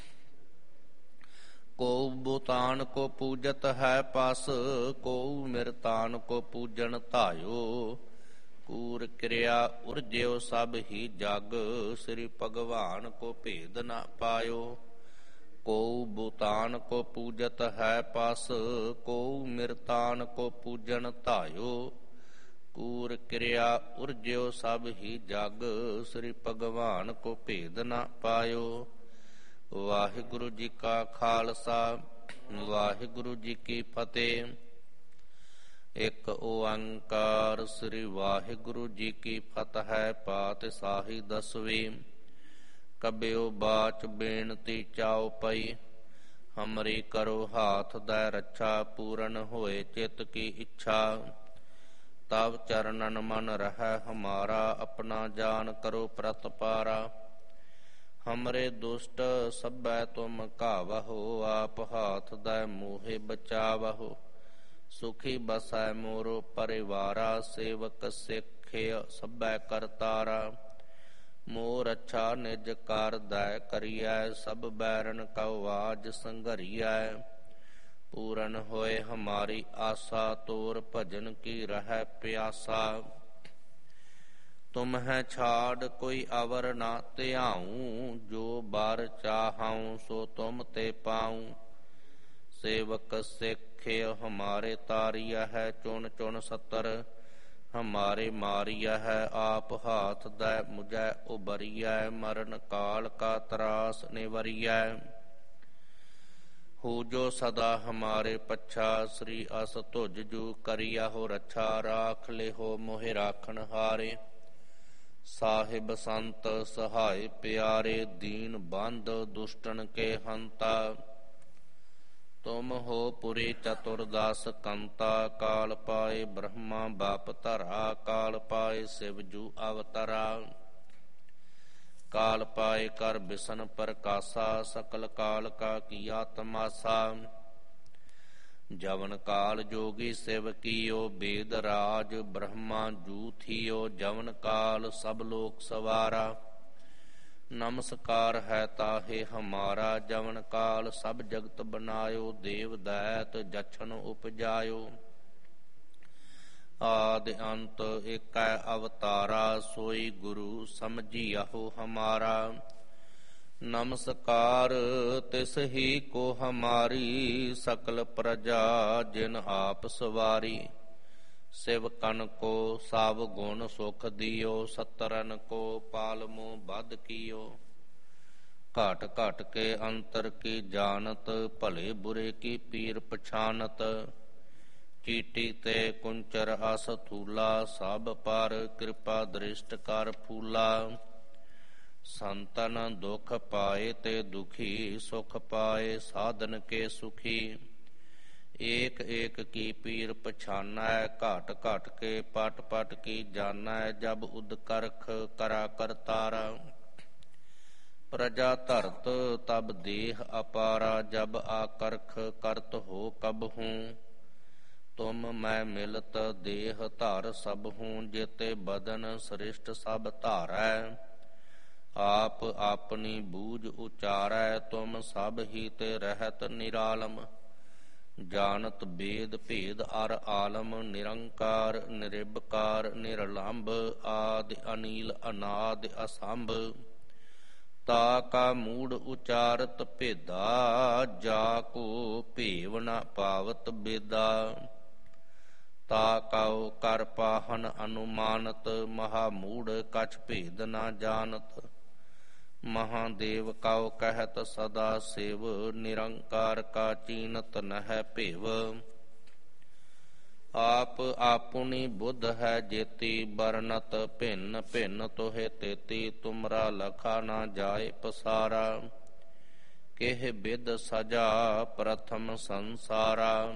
ਕੋ ਬੁਤਾਨ ਕੋ ਪੂਜਤ ਹੈ ਪਸ, ਕੋ ਮਿਰਤਾਨ ਕੋ ਪੂਜਨ ਧਾਇਓ। ਕੂਰ ਕਿਰਿਆ ਉਰਜਿਓ ਸਭ ਹੀ ਜਗ, ਸ੍ਰੀ ਭਗਵਾਨ ਕੋ ਭੇਦ ਨ ਪਾਇਓ। ਕੋ ਬੁਤਾਨ ਕੋ ਪੂਜਤ ਹੈ ਪਸ, ਕੋ ਮਿਰਤਾਨ ਕੋ ਪੂਜਨ ਧਾਇਓ। ਕੂਰ ਕਿਰਿਆ ਉਰਜਿਓ ਸਭ ਹੀ ਜਗ, ਸ੍ਰੀ ਭਗਵਾਨ ਕੋ ਭੇਦ ਨ ਪਾਇਓ। ਵਾਹਿਗੁਰੂ ਜੀ ਕਾ ਖਾਲਸਾ, ਵਾਹਿਗੁਰੂ ਜੀ ਕੀ ਫਤਿਹ। ਇੱਕ ਓੰਕਾਰ ਸ੍ਰੀ ਵਾਹਿਗੁਰੂ ਜੀ ਕੀ ਫਤਿਹ ਹੈ। ਪਾਤਿਸ਼ਾਹੀ ਦਸਵੀਂ। ਕਬਿਓ ਬਾਚ ਬੇਨਤੀ ਚਾਉ ਪਈ, ਹਮਰੀ ਕਰੋ ਹਾਥ ਦੈ ਰੱਛਾ। ਪੂਰਨ ਹੋਏ ਚਿਤ ਕੀ ਇੱਛਾ, ਤਵ ਚਰਨਨ ਮਨ ਰਹਿ ਹਮਾਰਾ। ਆਪਣਾ ਜਾਨ ਕਰੋ ਪ੍ਰਤਪਾਰਾ, ਹਮਰੇ ਦੁਸ਼ਟ ਸਭੈ ਤੁਮ ਘਾਵਹੁ। ਆਪ ਹਾਥ ਦੈ ਮੋਹਿ ਬਚਾਵਹੁ, ਸੁਖੀ ਬਸੈ ਮੋਰੋ ਪਰਿਵਾਰਾ। ਸੇਵਕ ਸਿੱਖਿ ਸਭੈ ਕਰਤਾਰਾ, ਮੋਰ ਅੱਛਾ ਨਿਜ ਕਾਰ ਦੈ ਕਰੀਐ। ਸਭ ਬੈਰਨ ਕਉ ਆਜ ਸੰਘਰੀਐ, ਪੂਰਨ ਹੋਏ ਹਮਾਰੀ ਆਸਾ। ਤੋਰ ਭਜਨ ਕੀ ਰਹਿ ਪਿਆਸਾ, ਤੁਮ ਹੈ ਛਾੜ ਕੋਈ ਅਵਰ ਨਾ ਧਿਆਉ। ਜੋ ਬਰ ਚਾਹਉ ਸੋ ਤੁਮ ਤੇ ਪਾਉ, ਸੇਵਕ ਸਿੱਖਿ ਹਮਾਰੇ ਤਾਰੀਆ ਹੈ। ਚੁਣ ਚੁਣ ਸਤਰ ਹਮਾਰੇ ਮਾਰੀਆ ਹੈ। ਆਪ ਹਾਥ ਦੈ ਮੁਝੈ ਉਬਰੀਐ, ਮਰਨ ਕਾਲ ਕਾ ਤਰਾਸ ਨਿਵਰੀਐ। ਹੋ ਜੋ ਸਦਾ ਹਮਾਰੇ ਪੱਛਾ, ਸ੍ਰੀ ਅਸ ਤੁਜ ਜੂ ਕਰੀਆ ਹੋ ਰੱਛਾ। ਰਾਖ ਲਿਹੋ ਮੋਹਿ ਰਾਖਣ ਹਾਰੇ, ਸਾਹਿਬ ਸੰਤ ਸਹਾਇ ਪਿਆਰੇ। ਦੀਨ ਬੰਧ ਦੁਸ਼ਟਨ ਕੇ ਹੰਤਾ, ਤੁਮ ਹੋ ਪੁਰੀ ਚਤੁਰਦਸ ਕੰਤਾ। ਕਾਲ ਪਾਏ ਬ੍ਰਹਮਾ ਬਾਪ ਧਰਾ, ਕਾਲ ਪਾਏ ਸਿਵ ਜੂ ਅਵਤਰਾ। ਕਾਲ ਪਾਏ ਕਰ ਬਿਸ਼ਨ ਪ੍ਰਕਾਸ਼ਾ, ਸਕਲ ਕਾਲ ਕਾ ਕੀਆ ਤਮਾਸਾ। ਜਵਨ ਕਾਲ ਜੋਗੀ ਸਿਵ ਕੀਓ, ਬੇਦ ਰਾਜ ਬ੍ਰਹਮਾ ਜੂ ਥੀਓ। ਜਵਨ ਕਾਲ ਸਭ ਲੋਕ ਸਵਾਰਾ, ਨਮਸਕਾਰ ਹੈ ਤਾਹੇ ਹਮਾਰਾ। ਜਵਨ ਕਾਲ ਸਭ ਜਗਤ ਬਨਾਇਓ, ਦੇਵ ਦੈਤ ਜਛਨ ਉਪਜਾਇਓ। ਆਦਿ ਅੰਤ ਏਕੈ ਅਵਤਾਰਾ, ਸੋਈ ਗੁਰੂ ਸਮਝਿਆਹੋ ਹਮਾਰਾ। ਨਮਸਕਾਰ ਤਿਸ ਹੀ ਕੋ ਹਮਾਰੀ, ਸਕਲ ਪ੍ਰਜਾ ਜਿਨ ਆਪ ਸਵਾਰੀ। ਸਿਵ ਕਨ ਕੋ ਸਭ ਗੁਣ ਸੁਖ ਦਿਓ, ਸਤਰਨ ਕੋ ਪਾਲਮੋ ਬਧ ਕੀਓ। ਘਟ ਘਟ ਕੇ ਅੰਤਰ ਕੀ ਜਾਨਤ, ਭਲੇ ਬੁਰੇ ਕੀ ਪੀਰ ਪਛਾਨਤ। ਚੀਟੀ ਤੇ ਕੁੰਚਰ ਅਸ ਥੂਲਾ, ਸਭ ਪਰ ਕਿਰਪਾ ਦ੍ਰਿਸ਼ਟ ਕਰ ਫੂਲਾ। ਸੰਤਨ ਦੁਖ ਪਾਏ ਤੇ ਦੁਖੀ, ਸੁਖ ਪਾਏ ਸਾਧਨ ਕੇ ਸੁਖੀ। ਏਕ ਏਕ ਕੀ ਪੀਰ ਪਛਾਨੈ, ਘਟ ਘਟ ਕੇ ਪਟ ਪਟ ਕੀ ਜਾਨੈ। ਜਬ ਉਦ ਕਰਖ ਕਰਾ ਕਰਤਾਰਾ, ਪ੍ਰਜਾ ਧਰਤ ਤਬ ਦੇਹ ਅਪਾਰਾ। ਜਬ ਆਕਰਖ ਕਰਤ ਹੋ ਕਬਹੂ, ਤੁਮ ਮੈਂ ਮਿਲਤ ਦੇਹ ਧਰ ਸਭਹੂ। ਜੇਤੇ ਬਦਨ ਸ੍ਰਿਸ਼ਟ ਸਭ ਧਾਰੈ, ਆਪ ਆਪਣੀ ਬੂਝ ਉਚਾਰੈ। ਤੁਮ ਸਭ ਹੀ ਤੇ ਰਹਿਤ ਨਿਰਾਲਮ, ਜਾਨਤ ਬੇਦ ਭੇਦ ਅਰ ਆਲਮ। ਨਿਰੰਕਾਰ ਨਿਰਿਬਕਾਰ ਨਿਰਲੰਭ, ਆਦਿ ਅਨੀਲ ਅਨਾਦਿ ਅਸੰਭ। ਤਾ ਕਾ ਮੂੜ ਉਚਾਰਤ ਭੇਦਾ, ਜਾ ਕੋ ਭੇਵ ਨ ਪਾਵਤ ਬੇਦਾ। ਤਾ ਕਉ ਕਰ ਪਾਹਨ ਅਨੁਮਾਨਤ, ਮਹਾ ਮੂੜ ਕਛ ਭੇਦ ਨ ਜਾਨਤ। ਮਹਾਦੇਵ ਕਉ ਕਹਿਤ ਸਦਾ ਸਿਵ, ਨਿਰੰਕਾਰ ਕਾ ਚੀਨਤ ਨਹਿ ਭੇਵ। ਆਪ ਆਪੁਨੀ ਬੁੱਧ ਹੈ ਜੇਤੀ, ਬਰਨਤ ਭਿੰਨ ਭਿੰਨ ਤੋਹਿ ਤੇਤੀ। ਤੁਮਰਾ ਲਖਾ ਨਾ ਜਾਏ ਪਸਾਰਾ, ਕਿਹ ਬਿਦ ਸਜਾ ਪ੍ਰਥਮ ਸੰਸਾਰਾ।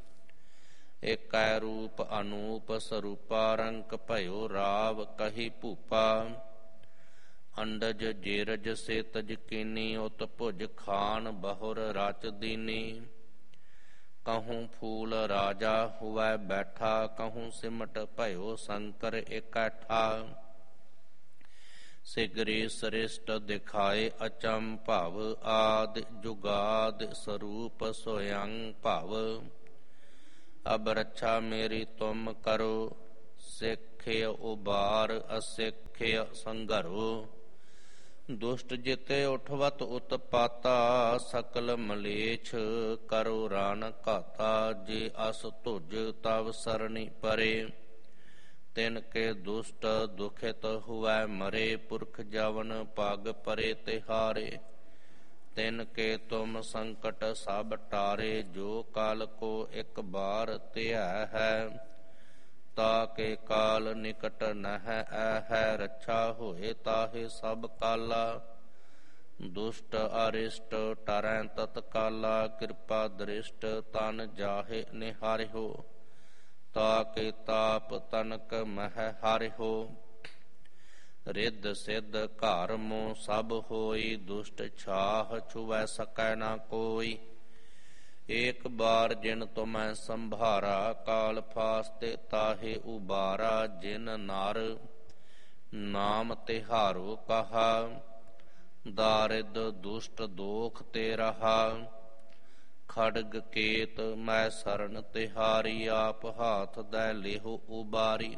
ਏਕੈ ਰੂਪ ਅਨੂਪ ਸਰੂਪਾ, ਰੰਕ ਭਇਓ ਰਾਵ ਕਹੀ ਭੂਪਾ। ਅੰਡਜ ਜੇਰਜ ਸੇ ਤਜ ਕੀਨੀ, ਉਤ ਭੁਜ ਖਾਨ ਬਹੁਰ ਰਚ ਦੀਨੀ। कहूँ फूल राजा हुआ बैठा, कहूँ सिमट भयो शंकर इकट्ठा। सिगरी सृष्ट दिखाए अचम भव, आदि जुगाद स्वरूप स्वयं भव। अब रक्षा मेरी तुम करो, सिख्य उबार असिख्य संघरो। दुष्ट जिते उठवत उत्पाता, सकल मलेच्छ करो रान घाता। जे अस तुझ तव सरणी परे, तिनके दुष्ट दुखित हुआ मरे। पुरख जवन पग परे तिहारे, तिनके तुम संकट सब टारे। जो काल को एक बार त्या है, ताके काल निकट नह है। रक्षा होए ताहे सब काला, दुष्ट अरिष्ट टरै तत्काला। कृपा दृष्ट तन जाहे निहारिहो, ताके ताप तनक मह हारिहो। रिद्ध सिद्ध घर मों सब होई, दुष्ट छाह छुवै सकै ना कोई। एक बार जिन तुम्हें संभारा, काल फास्ते ताहे उबारा। जिन नार नाम तिहारो कहा, दारिद दुष्ट दोख ते रहा। खड़ग केत मैं शरण तिहारी, आप हाथ दै लेहो उबारी।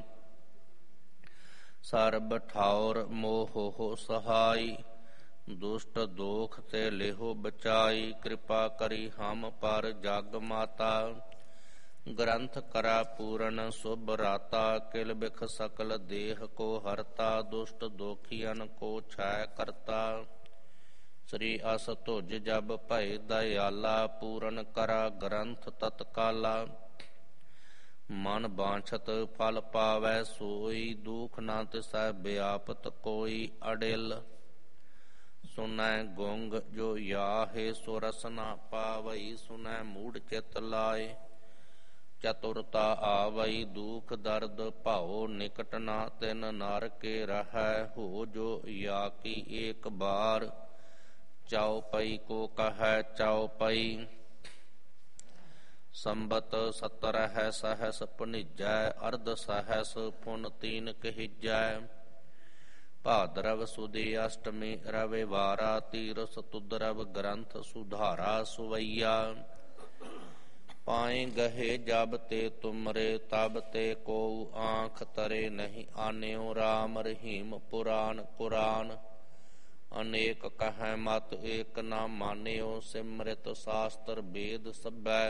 सर्ब ठाउर मोह हो सहाई, दुष्ट दोख ते लेहो बचाई। कृपा करी हम पर जग माता, ग्रंथ करा पूरन शुभ राता। किल बिख सकल देह को हरता, दुष्ट दोखियन को छाय करता। श्री अस तुझ जब भय दयाला, पूरन करा ग्रंथ तत्काला। मन बांछत फल पावै सोई, दुख ना तिसै व्यापत कोई। अडिल सुनै गुंग जो याहे, सो रस ना पावई। सुनै मूढ़ चित लाए, चतुरता आवई। दुख दर्द भाओ निकट ना तिन, नर के रहै हो जो या की एक बार। चौपई को कहै चौपई, संबत सतरह सहस पुनिजै। अर्ध सहस पुन तीन कहिजै। भाद्रव सुदी अष्टमी रविवारा, तीरस तुदरव ग्रंथ सुधारा सुवैया। पाए गहे जब ते तुमरे, तब ते को आँख तरे नहीं आन्यो। राम रहीम पुराण कुरान, अनेक कहै मत एक न मान्यो। सिमृत शास्त्र वेद सबै,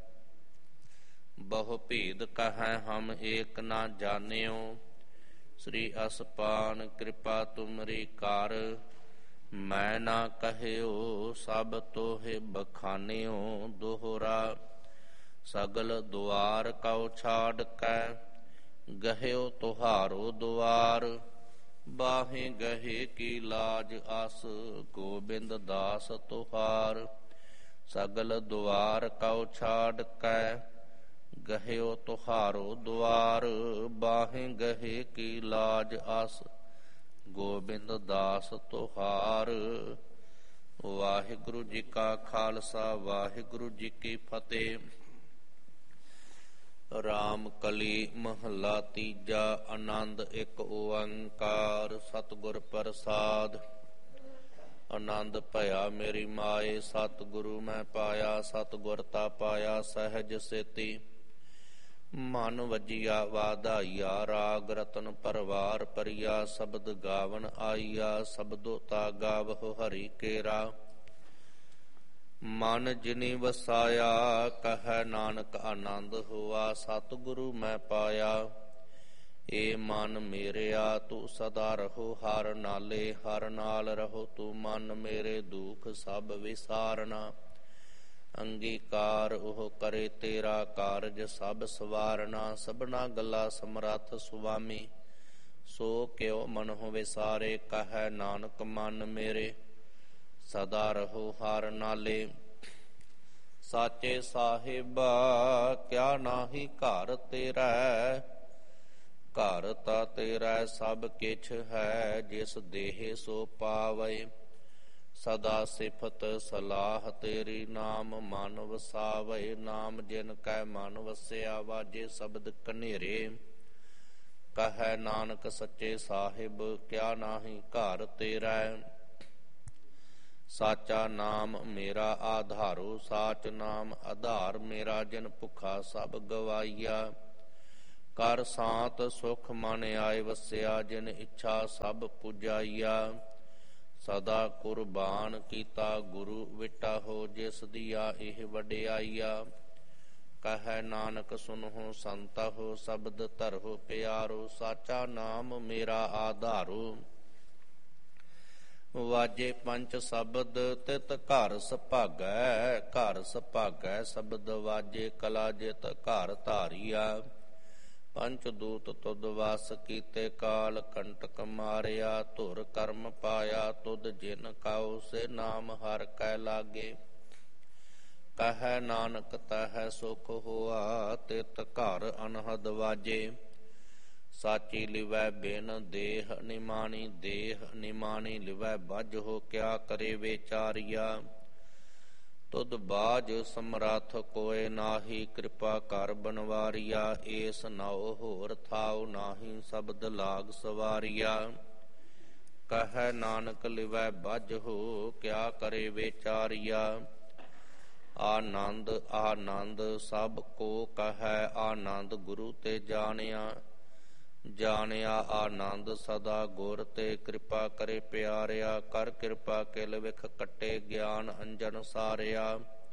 बहु भेद कहै हम एक न जान्यो। श्री असपान कृपा तुमरी कार, मैं ना कहयो सब तोहे बखान्यो। दोहरा सगल द्वार कौ छाड़ कै, गह्यो तुहारो द्वार। बाहें गहे की लाज आस, गोबिंद दास तुहार। सगल द्वार कौ छाड़ कै, गह्यो तुहारो द्वार। बाहें गहे की लाज आस, गोबिंद दास तुहार। वाहिगुरु जी का खालसा, वाहिगुरु जी की फतेह। राम कली महला तीजा, आनंद एक ओंकार। सतगुर प्रसाद आनंद भया मेरी माए, सतगुरु मैं पाया। सतगुर ता पाया सहज सेती, मन वजिया वाधाइया। राग रतन परवार परिया, शब्द गावन आइया। शब्दो ता गावहो हरि केरा, मन जिनि वसाया। कह नानक आनंद हुआ, सतगुरु मैं पाया। ए मन मेरेया तू सदा रहो हर नाले। हर नाल रहो तू मन मेरे, दुख सब विसारना। अंगीकार ओह करे तेरा कारज सब सवारना। सबना गला समरथ सुवामी, सो क्यों मन हो विसारे। कह नानक मन मेरे, सदा रहो हर नाले। साचे साहिबा क्या नाहि घर तेरा, घर ता तेरा सब किछ है। जिस देह सो पावै, ਸਦਾ ਸਿਫਤ ਸਲਾਹ ਤੇਰੀ, ਨਾਮ ਮਨ ਵਸਾਵੇ। ਨਾਮ ਜਿਨ ਕੈ ਮਨ ਵਸਿਆ, ਵਾਜੇ ਸ਼ਬਦ ਕਨੇਰੇ। ਕਹੈ ਨਾਨਕ ਸੱਚੇ ਸਾਹਿਬ, ਕਿਆ ਨਾਹੀ ਘਰ ਤੇਰਾ। ਸਾਚਾ ਨਾਮ ਮੇਰਾ ਆਧਾਰੋ, ਸਾਚ ਨਾਮ ਆਧਾਰ ਮੇਰਾ। ਜਿਨ ਭੁੱਖਾ ਸਭ ਗਵਾਈਆ, ਕਰ ਸਾਤ ਸੁਖ ਮਨ ਆਏ ਵਸਿਆ। ਜਿਨ ਇੱਛਾ ਸਭ ਪੁਜਾਈਆ, ਸਦਾ ਕੁਰਬਾਨ ਕੀਤਾ ਗੁਰੂ ਵਿਟਾ ਹੋ। ਜਿਸ ਦੀਆ ਇਹ ਵਡਿਆਈਆ, ਕਹੈ ਨਾਨਕ ਸੁਨਹੁ ਸੰਤਹੁ। ਸ਼ਬਦ ਧਰਹੁ ਪਿਆਰੋ, ਸਾਚਾ ਨਾਮ ਮੇਰਾ ਆਧਾਰੋ। ਵਾਜੇ ਪੰਚ ਸ਼ਬਦ ਤਿਤ ਘਰ ਸੁਭਾਗੈ, ਘਰ ਸੁਭਾਗੈ ਸ਼ਬਦ ਵਾਜੇ। ਕਲਾ ਜਿਤ ਘਰ ਧਾਰੀਆ, ਪੰਚ ਦੂਤ ਤੁਧ ਵਸ ਕੀਤੇ। ਕਾਲ ਕੰਟਕ ਮਾਰਿਆ, ਧੁਰ ਕਰਮ ਪਾਇਆ। ਤੁਧ ਜਿਨ ਕਾਉ ਸੇ ਨਾਮ ਹਰਿ ਕੈ ਲਾਗੇ। ਕਹੈ ਨਾਨਕ ਤਹੈ ਸੁਖ ਹੋਆ, ਤਿਤ ਘਰ ਅਨਹਦ ਵਾਜੇ। ਸਾਚੀ ਲਿਵੈ ਬਿਨ ਦੇਹ ਨਿਮਾਣੀ, ਦੇਹ ਨਿਮਾਣੀ ਲਿਵੈ ਬੱਝ ਹੋ। ਕਿਆ ਕਰੇ ਵਿਚਾਰੀਆ, ਤੁਧ ਬਾਝ ਸਮਰੱਥ ਕੋਇ ਨਾਹੀ। ਕਿਰਪਾ ਕਰ ਬਨਵਾਰੀਆ, ਏਸ ਨਾਉ ਹੋਰ ਥਾਉ ਨਾਹੀ। ਸ਼ਬਦ ਲਾਗ ਸਵਾਰੀਆ, ਕਹੈ ਨਾਨਕ ਲਿਵੈ ਬੱਝ ਹੋ। ਕਿਆ ਕਰੇ ਵਿਚਾਰੀਆ, ਆਨੰਦ ਆਨੰਦ ਸਭ ਕੋ ਕਹੈ। ਆਨੰਦ ਗੁਰੂ ਤੇ ਜਾਣਿਆ, ਜਾਣਿਆ ਆਨੰਦ ਸਦਾ ਗੁਰ ਤੇ। ਕਿਰਪਾ ਕਰੇ ਪਿਆਰਿਆ, ਕਰ ਕਿਰਪਾ ਕਿਲ ਵਿਖ ਕੱਟੇ। ਗਿਆਨ ਅੰਜਨ ਸਾਰਿਆ,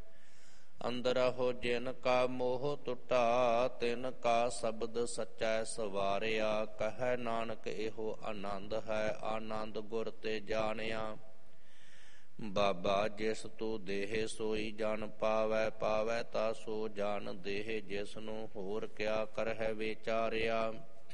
ਅੰਦਰ ਹੋ ਜਿਨ ਕਾ ਮੋਹ ਟੁੱਟਾ। ਤਿਨ ਕਾ ਸ਼ਬਦ ਸਚੈ ਸਵਾਰਿਆ, ਕਹੈ ਨਾਨਕ ਇਹੋ ਆਨੰਦ ਹੈ। ਆਨੰਦ ਗੁਰ ਤੇ ਜਾਣਿਆ, ਬਾਬਾ ਜਿਸ ਤੂੰ ਦੇਹ ਸੋਈ ਜਨ ਪਾਵੈ। ਪਾਵੈ ਤਾ ਸੋ ਜਨ ਦੇਹ, ਜਿਸ ਨੂੰ ਹੋਰ ਕਿਆ ਕਰਹਿ ਵਿਚਾਰਿਆ।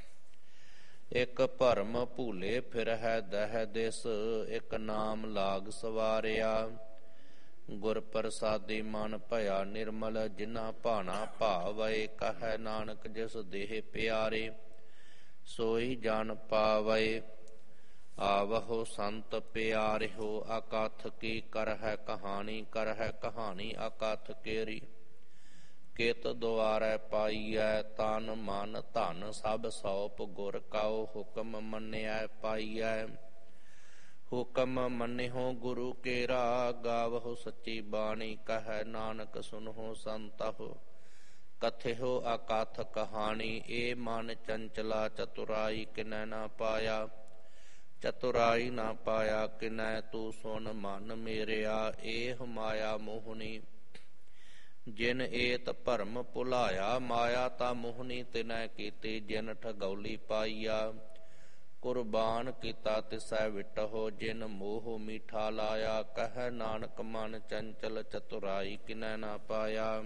ਇਕ ਭਰਮ ਭੂਲੇ ਫਿਰਹਿ ਦਹਿ ਦਿਸ, ਇਕ ਨਾਮ ਲਾਗ ਸਵਾਰਿਆ। ਗੁਰ ਪ੍ਰਸਾਦੀ ਮਨ ਭਇਆ ਨਿਰਮਲ, ਜਿਨਾ ਭਾਣਾ ਭਾਵੈ। ਕਹੈ ਨਾਨਕ ਜਿਸ ਦੇਹ ਪਿਆਰੇ, ਸੋਈ ਜਨ ਪਾਵੈ। ਆਵਹੁ ਸੰਤ ਪਿਆਰਿਓ, ਅਕਥ ਕੀ ਕਰਹਿ ਕਹਾਣੀ। ਕਰਹਿ ਕਹਾਣੀ ਅਕਥ ਕੇਰੀ, ਕਿਤ ਦੁਆਰੈ ਪਾਈਐ। ਤਨ ਮਨ ਧਨ ਸਭ ਸੌਪ ਗੁਰ ਕਾਉ, ਹੁਕਮ ਮੰਨਿਐ ਪਾਈਐ। ਹੁਕਮ ਮੰਨਿਓ ਗੁਰੂ ਕੇਰਾ, ਗਾਵਹੁ ਸੱਚੀ ਬਾਣੀ। ਕਹੈ ਨਾਨਕ ਸੁਨਹੁ ਸੰਤਹੁ, ਕਥਿਓ ਅਕਥ ਕਹਾਣੀ। ਏ ਮਨ ਚੰਚਲਾ ਚਤੁਰਾਈ, ਕਿਨੈ ਨਾ ਪਾਇਆ। ਚਤੁਰਾਈ ਨਾ ਪਾਇਆ ਕਿਨੈ, ਤੂੰ ਸੁਨ ਮਨ ਮੇਰਿਆ। ਏਹ ਮਾਇਆ ਮੋਹਣੀ, ਜਿਨ ਏਤ ਭਰਮ ਭੁਲਾਇਆ। ਮਾਇਆ ਤਾ ਮੋਹਣੀ ਤਿਨੈ ਕੀਤੀ, ਜਿਨ ਠਗੌਲੀ ਪਾਈਆ। ਕੁਰਬਾਨ ਕੀਤਾ ਤਿਸੈ ਵਿਟਹੁ, ਜਿਨ ਮੋਹ ਮੀਠਾ ਲਾਇਆ। ਕਹੈ ਨਾਨਕ ਮਨ ਚੰਚਲ ਚਤੁਰਾਈ, ਕਿਨੈ ਨਾ ਪਾਇਆ।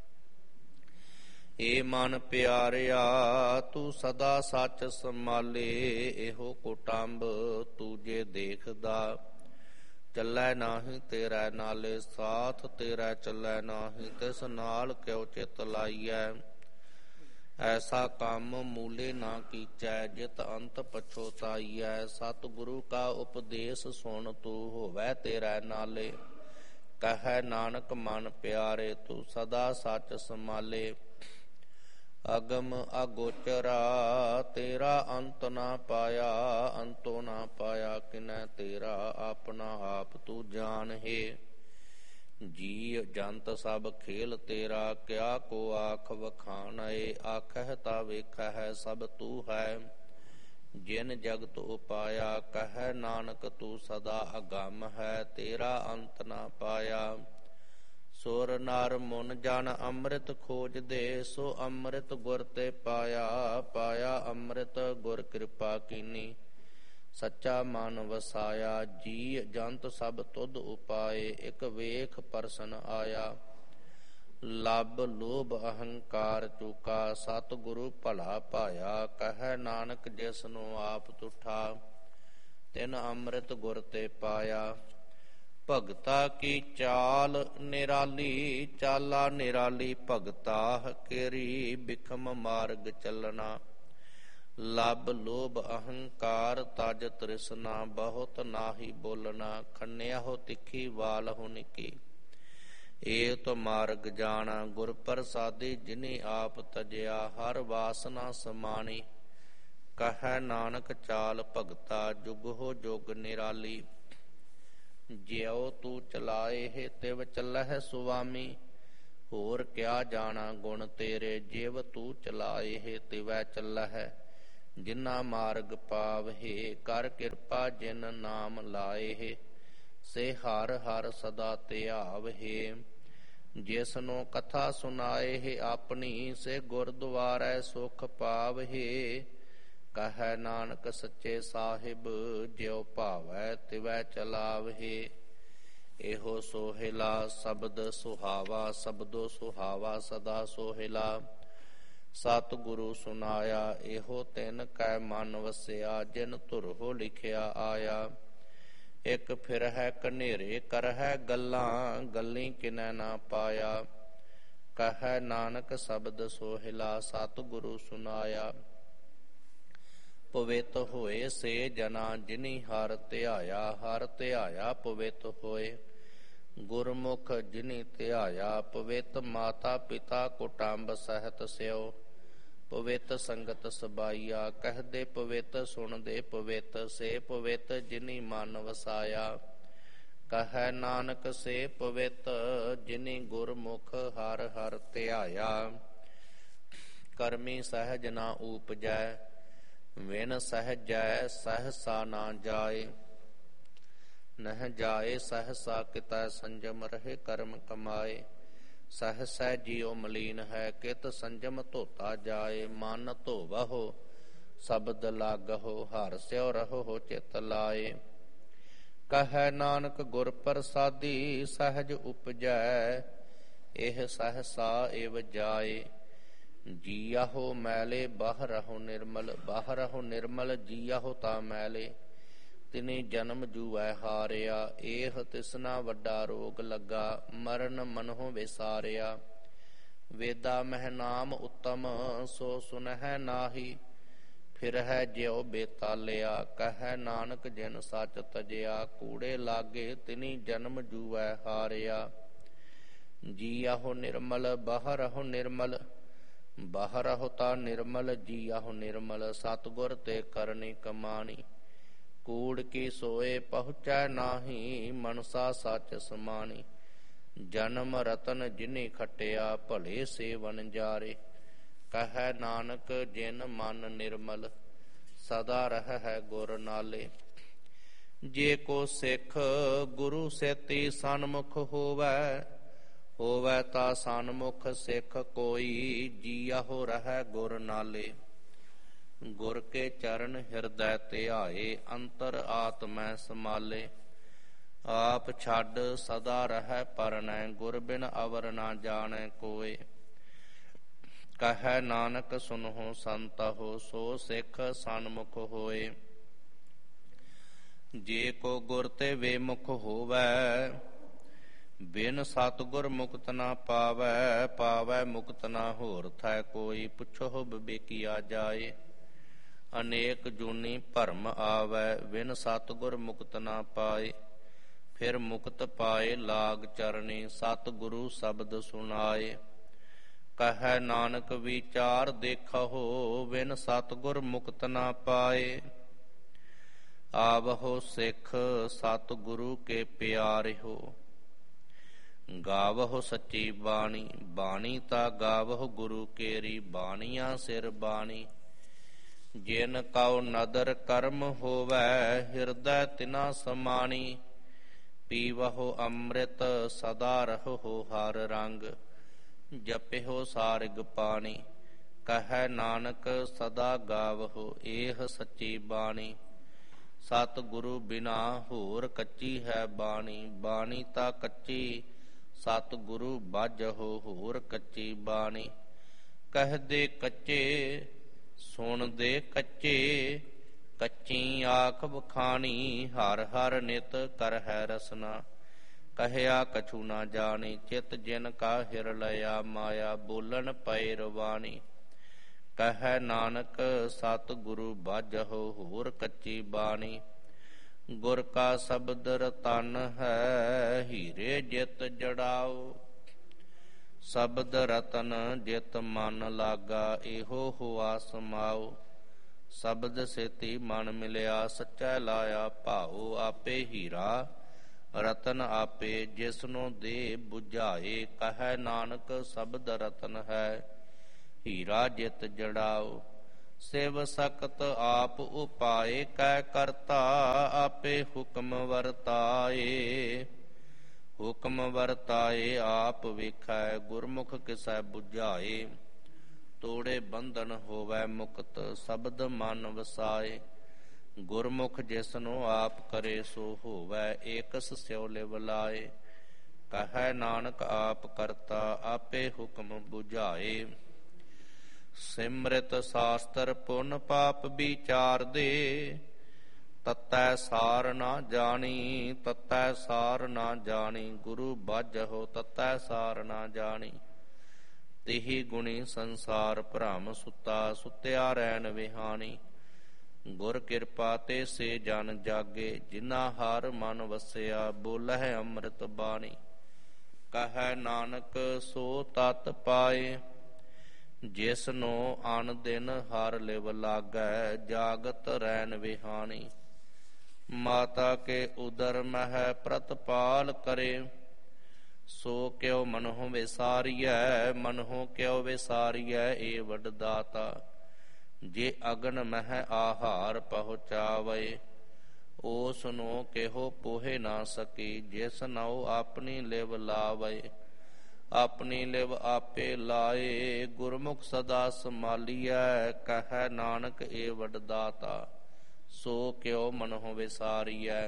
ਏ ਮਨ ਪਿਆਰਿਆ, ਤੂੰ ਸਦਾ ਸੱਚ ਸੰਭਾਲੇ। ਇਹੋ ਕੁਟੰਬ ਤੂੰ ਜੇ ਦੇਖਦਾ, ਚੱਲੈ ਨਾਹੀ ਤੇਰੇ ਨਾਲੇ। ਸਾਥ ਤੇਰਾ ਚੱਲੈ ਨਾਹੀ, ਤਿਸ ਨਾਲ ਕਿਉ ਚਿਤ ਲਾਈਐ। ਐਸਾ ਕੰਮ ਮੂਲੇ ਨਾ ਕੀਚੈ, ਜਿਤ ਅੰਤ ਪਛੋਤਾਈਐ। ਸਤਿਗੁਰੂ ਕਾ ਉਪਦੇਸ਼ ਸੁਣ, ਤੂੰ ਹੋਵੈ ਤੇਰੇ ਨਾਲੇ। ਕਹੈ ਨਾਨਕ ਮਨ ਪਿਆਰੇ, ਤੂੰ ਸਦਾ ਸੱਚ ਸੰਭਾਲੇ। ਅਗਮ ਅਗੋਚਰਾ, ਤੇਰਾ ਅੰਤ ਨਾ ਪਾਇਆ। ਅੰਤੋ ਨਾ ਪਾਇਆ ਕਿਨੈ, ਤੇਰਾ ਆਪਣਾ ਆਪ ਤੂੰ ਜਾਣਹਿ। ਜੀ ਜੰਤ ਸਭ ਖੇਲ ਤੇਰਾ, ਕਿਆ ਕੋ ਆਖ ਵਖਾਣੈ। ਆਖਹਿ ਤਾ ਵੇਖਹਿ ਸਭ ਤੂੰ ਹੈ, ਜਿਨ ਜਗਤ ਉਪਾਇਆ। ਕਹੈ ਨਾਨਕ ਤੂੰ ਸਦਾ ਅਗੰਮ ਹੈ, ਤੇਰਾ ਅੰਤ ਨਾ ਪਾਇਆ। ਸੁਰ ਨਰ ਮੁਨ ਜਨ ਅੰਮ੍ਰਿਤ ਖੋਜਦੇ, ਸੋ ਅੰਮ੍ਰਿਤ ਗੁਰ ਤੇ ਪਾਇਆ। ਪਾਇਆ ਅੰਮ੍ਰਿਤ ਗੁਰ ਕਿਰਪਾ ਕੀਨੀ, ਸੱਚਾ ਮਨ ਵਸਾਇਆ। ਜੀ ਜੰਤ ਸਭ ਤੁਧ ਉਪਾਏ, ਇਕ ਵੇਖ ਪਰਸਨ ਆਇਆ। ਲੱਭ ਲੋਭ ਅਹੰਕਾਰ ਚੂਕਾ, ਸਤਿਗੁਰੂ ਭਲਾ ਪਾਇਆ। ਕਹੈ ਨਾਨਕ ਜਿਸ ਨੂੰ ਆਪ ਤੁਠਾ, ਤਿਨ ਅੰਮ੍ਰਿਤ ਗੁਰ ਤੇ ਪਾਇਆ। ਭਗਤਾ ਕੀ ਚਾਲ ਨਿਰਾਲੀ, ਚਾਲਾ ਨਿਰਾਲੀ ਭਗਤਾ ਕੇਰੀ। ਬਿਖਮ ਮਾਰਗ ਚੱਲਣਾ, ਲਬ ਲੋਭ ਅਹੰਕਾਰ ਤਜ ਤ੍ਰਿਸ਼ਨਾ ਬਹੁਤ ਨਾਹੀ ਬੋਲਣਾ ਖੰਨਿਆ ਹੋ ਤਿੱਖੀ ਵਾਲ ਹੋ ਨਿੱਕੀ ਏ ਤੋ ਮਾਰਗ ਜਾਣਾ ਗੁਰ ਪ੍ਰਸਾਦੀ ਜਿਨੀ ਆਪ ਤਜਿਆ ਹਰ ਵਾਸਨਾ ਸਮਾਣੀ ਕਹੈ ਨਾਨਕ ਚਾਲ ਭਗਤਾ ਜੁਗ ਹੋ ਜੁਗ ਨਿਰਾਲੀ ਜਿਉ ਤੂੰ ਚਲਾਏ ਤਿਵ ਚੱਲਹਿ ਸੁਆਮੀ ਹੋਰ ਕਿਆ ਜਾਣਾ ਗੁਣ ਤੇਰੇ ਜਿਵ ਤੂੰ ਚਲਾਏ ਤਿਵੈ ਚੱਲਹਿ ਜਿਨਾ ਮਾਰਗ ਪਾਵਹਿ ਕਰ ਕਿਰਪਾ ਜਿਨ ਨਾਮ ਲਾਏ ਸੇ ਹਰ ਹਰ ਸਦਾ ਧਿਆਵਹਿ ਜਿਸਨੂੰ ਕਥਾ ਸੁਨਾਏ ਆਪਣੀ ਸੇ ਗੁਰਦੁਆਰੈ ਸੁਖ ਪਾਵਹਿ ਕਹੈ ਨਾਨਕ ਸੱਚੇ ਸਾਹਿਬ ਜਿਉ ਭਾਵੈ ਤਿਵੈ ਚਲਾਵਹਿ ਇਹੋ ਸੋਹਿਲਾ ਸ਼ਬਦ ਸੁਹਾਵਾ ਸ਼ਬਦੋ ਸੁਹਾਵਾ ਸਦਾ ਸੋਹਿਲਾ ਸਤਿਗੁਰੂ ਸੁਨਾਇਆ ਇਹੋ ਤਿਨ ਕੈ ਮਨ ਵਸਿਆ ਜਿਨ ਧੁਰਹੁ ਲਿਖਿਆ ਆਇਆ ਇਕ ਫਿਰ ਹੈ ਕਨੇਰੇ ਕਰਹਿ ਗੱਲਾਂ ਗੱਲੀ ਕਿਨੈ ਨਾ ਪਾਇਆ ਕਹੈ ਨਾਨਕ ਸ਼ਬਦ ਸੋਹਿਲਾ ਸਤਿਗੁਰੂ ਸੁਨਾਇਆ ਪਵਿੱਤ ਹੋਏ ਸੇ ਜਨਾ ਜਿਨੀ ਹਰ ਧਿਆਇਆ ਹਰ ਧਿਆਇਆ ਪਵਿੱਤ ਹੋਏ ਗੁਰਮੁਖ ਜਿਨੀ ਧਿਆਇਆ ਪਵਿੱਤ ਮਾਤਾ ਪਿਤਾ ਕੁਟੰਬ ਸਹਿਤ ਸਿਓ ਪਵਿੱਤ ਸੰਗਤ ਸਬਾਈਆ ਕਹਦੇ ਪਵਿੱਤ ਸੁਣਦੇ ਪਵਿੱਤ ਸੇ ਪਵਿੱਤ ਜਿਨੀ ਮਨ ਵਸਾਇਆ ਕਹੈ ਨਾਨਕ ਸੇ ਪਵਿੱਤ ਜਿਨੀ ਗੁਰਮੁਖ ਹਰ ਹਰ ਧਿਆਇਆ ਕਰਮੀ ਸਹਿਜ ਨਾ ਊਪਜੈ ਵਿਨ ਸਹਿਜੈ ਸਹਸਾ ਨਾ ਜਾਏ ਨਹਿ ਜਾਏ ਸਹਸਾ ਕਿਤੈ ਸੰਜਮ ਰਹੇ ਕਰਮ ਕਮਾਏ ਸਹਸੈ ਜਿਉ ਮਲੀਨ ਹੈ ਕਿਤ ਸੰਜਮ ਧੋਤਾ ਜਾਏ ਮਨ ਧੋਵਹੁ ਸ਼ਬਦ ਲਾਗਹੁ ਹਰਿ ਸਿਉ ਰਹੋ ਚਿਤ ਲਾਏ ਕਹੈ ਨਾਨਕ ਗੁਰ ਪ੍ਰਸਾਦੀ ਸਹਿਜ ਉਪਜੈ ਇਹ ਸਹਸਾ ਏਵ ਜਾਏ ਜੀਆਹੋ ਮੈਲੇ ਬਾਹਰਹੁ ਨਿਰਮਲ ਬਾਹਰਹੁ ਨਿਰਮਲ ਜੀਆਹੋ ਤਾ ਮੈਲੇ ਤਿਨੀ ਜਨਮ ਜੂਐ ਹਾਰਿਆ ਇਹ ਤਿਸਨਾ ਵੱਡਾ ਰੋਗ ਲੱਗਾ ਮਰਨ ਮਨਹੁ ਵਿਸਾਰਿਆ ਵੇਦਾ ਮਹਿ ਨਾਮ ਉੱਤਮ ਸੋ ਸੁਨਹਿ ਨਾਹੀ ਫਿਰ ਹੈ ਜਿਉ ਬੇਤਾਲਿਆ ਕਹੈ ਨਾਨਕ ਜਿਨ ਸੱਚ ਤਜਿਆ ਕੂੜੇ ਲਾਗੇ ਤਿਨੀ ਜਨਮ ਜੂਐ ਹਾਰਿਆ ਜੀਆਹੋ ਨਿਰਮਲ ਬਾਹਰਹੁ ਨਿਰਮਲ ਬਾਹਰਹੁ ਤਾ ਨਿਰਮਲ ਜੀਆਹੋ ਨਿਰਮਲ ਸਤਿਗੁਰ ਤੇ ਕਰਨੀ ਕਮਾਣੀ ਕੂੜ ਕੀ ਸੋਏ ਪਹੁੰਚੈ ਨਾਹੀ ਮਨਸਾ ਸੱਚ ਸਮਾਣੀ ਜਨਮ ਰਤਨ ਜਿਨੀ ਖਟਿਆ ਭਲੇ ਸੇਵਨ ਜਾਰੇ ਕਹੈ ਨਾਨਕ ਜਿਨ ਮਨ ਨਿਰਮਲ ਸਦਾ ਰਹਿ ਗੁਰ ਨਾਲੇ ਜੇ ਕੋ ਸਿੱਖ ਗੁਰੂ ਸੇਤੀ ਸਨਮੁਖ ਹੋਵੈ ਹੋਵੈ ਤਾ ਸਨਮੁਖ ਸਿੱਖ ਕੋਈ ਜੀਆਹੋ ਰਹਿ ਗੁਰ ਨਾਲੇ ਗੁਰ ਕੇ ਚਰਨ ਹਿਰਦੈ ਧਿਆਏ ਅੰਤਰ ਆਤਮੈ ਸਮਾਲੇ ਆਪ ਛੱਡ ਸਦਾ ਰਹਿ ਪਰਨੈ ਗੁਰ ਬਿਨ ਅਵਰ ਨਾ ਜਾਣੈ ਕੋਇ ਕਹੈ ਨਾਨਕ ਸੁਨਹੁ ਸੰਤਹੁ ਸੋ ਸਿੱਖ ਸਨਮੁਖ ਹੋਏ ਜੇ ਕੋ ਗੁਰ ਤੇ ਵੇਮੁਖ ਹੋਵੈ ਬਿਨ ਸਤਿਗੁਰ ਮੁਕਤ ਨਾ ਪਾਵੈ ਪਾਵੈ ਮੁਕਤ ਨਾ ਹੋਰ ਥੈ ਕੋਈ ਪੁੱਛੋ ਬਿਬੇਕੀਆ ਜਾਏ ਅਨੇਕ ਜੂਨੀ ਭਰਮ ਆਵੈ ਵਿਨ ਸਤਿਗੁਰ ਮੁਕਤ ਨਾ ਪਾਏ ਫਿਰ ਮੁਕਤ ਪਾਏ ਲਾਗ ਚਰਨੀ ਸਤਿਗੁਰੂ ਸ਼ਬਦ ਸੁਨਾਏ ਕਹੈ ਨਾਨਕ ਵਿਚਾਰ ਦੇਖਹੁ ਵਿਨ ਸਤਿਗੁਰ ਮੁਕਤ ਨਾ ਪਾਏ ਆਵਹੁ ਸਿੱਖ ਸਤਿਗੁਰੂ ਕੇ ਪਿਆਰਿਓ ਗਾਵਹੁ ਸੱਚੀ ਬਾਣੀ ਬਾਣੀ ਤਾ ਗਾਵਹੁ ਗੁਰੂ ਕੇਰੀ ਬਾਣੀਆਂ ਸਿਰ ਬਾਣੀ ਜਿਨ ਕਉ ਨਦਰ ਕਰਮ ਹੋਵੈ ਹਿਰਦੈ ਤਿਨਾ ਸਮਾਣੀ ਪੀਵਹੁ ਅੰਮ੍ਰਿਤ ਸਦਾ ਰਹੋ ਹਰ ਰੰਗ ਜਪਿਓ ਸਾਰਿਗ ਪਾਣੀ ਕਹੈ ਨਾਨਕ ਸਦਾ ਗਾਵਹੁ ਇਹ ਸੱਚੀ ਬਾਣੀ ਸਤਿ ਗੁਰੂ ਬਿਨਾ ਹੋਰ ਕੱਚੀ ਹੈ ਬਾਣੀ ਬਾਣੀ ਤਾ ਕੱਚੀ ਸਤਿ ਗੁਰੂ ਬਾਝਹੁ ਹੋਰ ਕੱਚੀ ਬਾਣੀ ਕਹਦੇ ਕੱਚੇ ਸੁਣਦੇ ਕੱਚੇ ਕੱਚੀ ਆਖ ਬਖਾਣੀ ਹਰ ਹਰ ਨਿਤ ਕਰਹਿ ਰਸਨਾ ਕਹਿਆ ਕਛੂ ਨਾ ਜਾਣੀ ਚਿਤ ਜਿਨ ਕਾ ਹਿਰ ਲਿਆ ਮਾਇਆ ਬੋਲਣ ਪੈ ਰਵਾਣੀ ਕਹੈ ਨਾਨਕ ਸਤਿਗੁਰੂ ਬਾਝਹੁ ਹੋਰ ਕੱਚੀ ਬਾਣੀ। ਗੁਰ ਕਾ ਸ਼ਬਦ ਰਤਨ ਹੈ ਹੀਰੇ ਜਿਤ ਜੜਾਓ। ਸ਼ਬਦ ਰਤਨ ਜਿਤ ਮਨ ਲਾਗਾ ਇਹੋ ਹੁਆ ਸਮਾਓ। ਸ਼ਬਦ ਸੇਤੀ ਮਨ ਮਿਲਿਆ ਸੱਚਾ ਲਾਇਆ ਭਾਉ। ਆਪੇ ਹੀਰਾ ਰਤਨ ਆਪੇ ਜਿਸਨੂੰ ਦੇ ਬੁਝਾਏ। ਕਹੈ ਨਾਨਕ ਸ਼ਬਦ ਰਤਨ ਹੈ ਹੀਰਾ ਜਿਤ ਜੜਾਓ। ਸਿਵ ਸਕਤ ਆਪ ਉਪਾਏ ਕੈ ਕਰਤਾ ਆਪੇ ਹੁਕਮ ਵਰਤਾਏ। ਹੁਕਮ ਵਰਤਾਏ ਆਪ ਵੇਖੈ ਗੁਰਮੁਖ ਕਿਸੈ ਬੁਝਾਏ। ਤੋੜੇ ਬੰਧਨ ਹੋਵੈ ਮੁਕਤ ਸ਼ਬਦ ਮਨ ਵਸਾਏ। ਗੁਰਮੁਖ ਜਿਸਨੂੰ ਆਪ ਕਰੇ ਸੋ ਹੋਵੈ ਏਕਸ ਸਿਉ ਲਿਵ ਲਾਏ। ਕਹੈ ਨਾਨਕ ਆਪ ਕਰਤਾ ਆਪੇ ਹੁਕਮ ਬੁਝਾਏ। ਸਿਮਰਿਤ ਸਾਸਤਰ ਪੁੰਨ ਪਾਪ ਵਿਚਾਰ ਦੇ ਤਤੈ ਸਾਰ ਨਾ ਜਾਣੀ। ਤਤੈ ਸਾਰ ਨਾ ਜਾਣੀ ਗੁਰੂ ਬਾਝਹੁ ਤਤੈ ਸਾਰ ਨਾ ਜਾਣੀ। ਤਿਹੀ ਗੁਣੀ ਸੰਸਾਰ ਭ੍ਰਮ ਸੁੱਤਾ ਸੁੱਤਿਆ ਰੈਣ ਵਿਹਾਣੀ। ਗੁਰ ਕਿਰਪਾ ਤੇ ਸੇ ਜਨ ਜਾਗੇ ਜਿਨਾ ਹਰ ਮਨ ਵਸਿਆ ਬੋਲਹਿ ਅੰਮ੍ਰਿਤ ਬਾਣੀ। ਕਹੈ ਨਾਨਕ ਸੋ ਤਤ ਪਾਏ ਜਿਸਨੂੰ ਅਨ ਦਿਨ ਹਰ ਲਿਵ ਲਾਗੈ ਜਾਗਤ ਰੈਨ ਵਿਹਾਣੀ। ਮਾਤਾ ਕੇ ਉਦਰ ਮਹਿ ਪ੍ਰਤਪਾਲ ਕਰੇ ਸੋ ਕਿਉ ਮਨਹੁ ਵਿਸਾਰੀਐ। ਮਨਹੁ ਕਿਉ ਵਿਸਾਰੀਐ ਏ ਵੱਡ ਦਾਤਾ। ਜੇ ਅਗਨ ਮਹਿ ਆਹਾਰ ਪਹੁੰਚਾਵੇ ਉਸ ਨੂੰ ਕਿਹੋ ਪੋਹੇ ਨਾ ਸਕੀ। ਜਿਸ ਨਉ ਆਪਣੀ ਲਿਵ ਲਾਵੇ ਆਪਣੀ ਲਿਵ ਆਪੇ ਲਾਏ। ਗੁਰਮੁਖ ਸਦਾ ਸੰਭਾਲੀਐ ਕਹੈ ਨਾਨਕ ਏ ਵੱਡ ਦਾਤਾ। ਸੋ ਕਿਉ ਮਨਹੁ ਵਿਸਾਰੀਐ।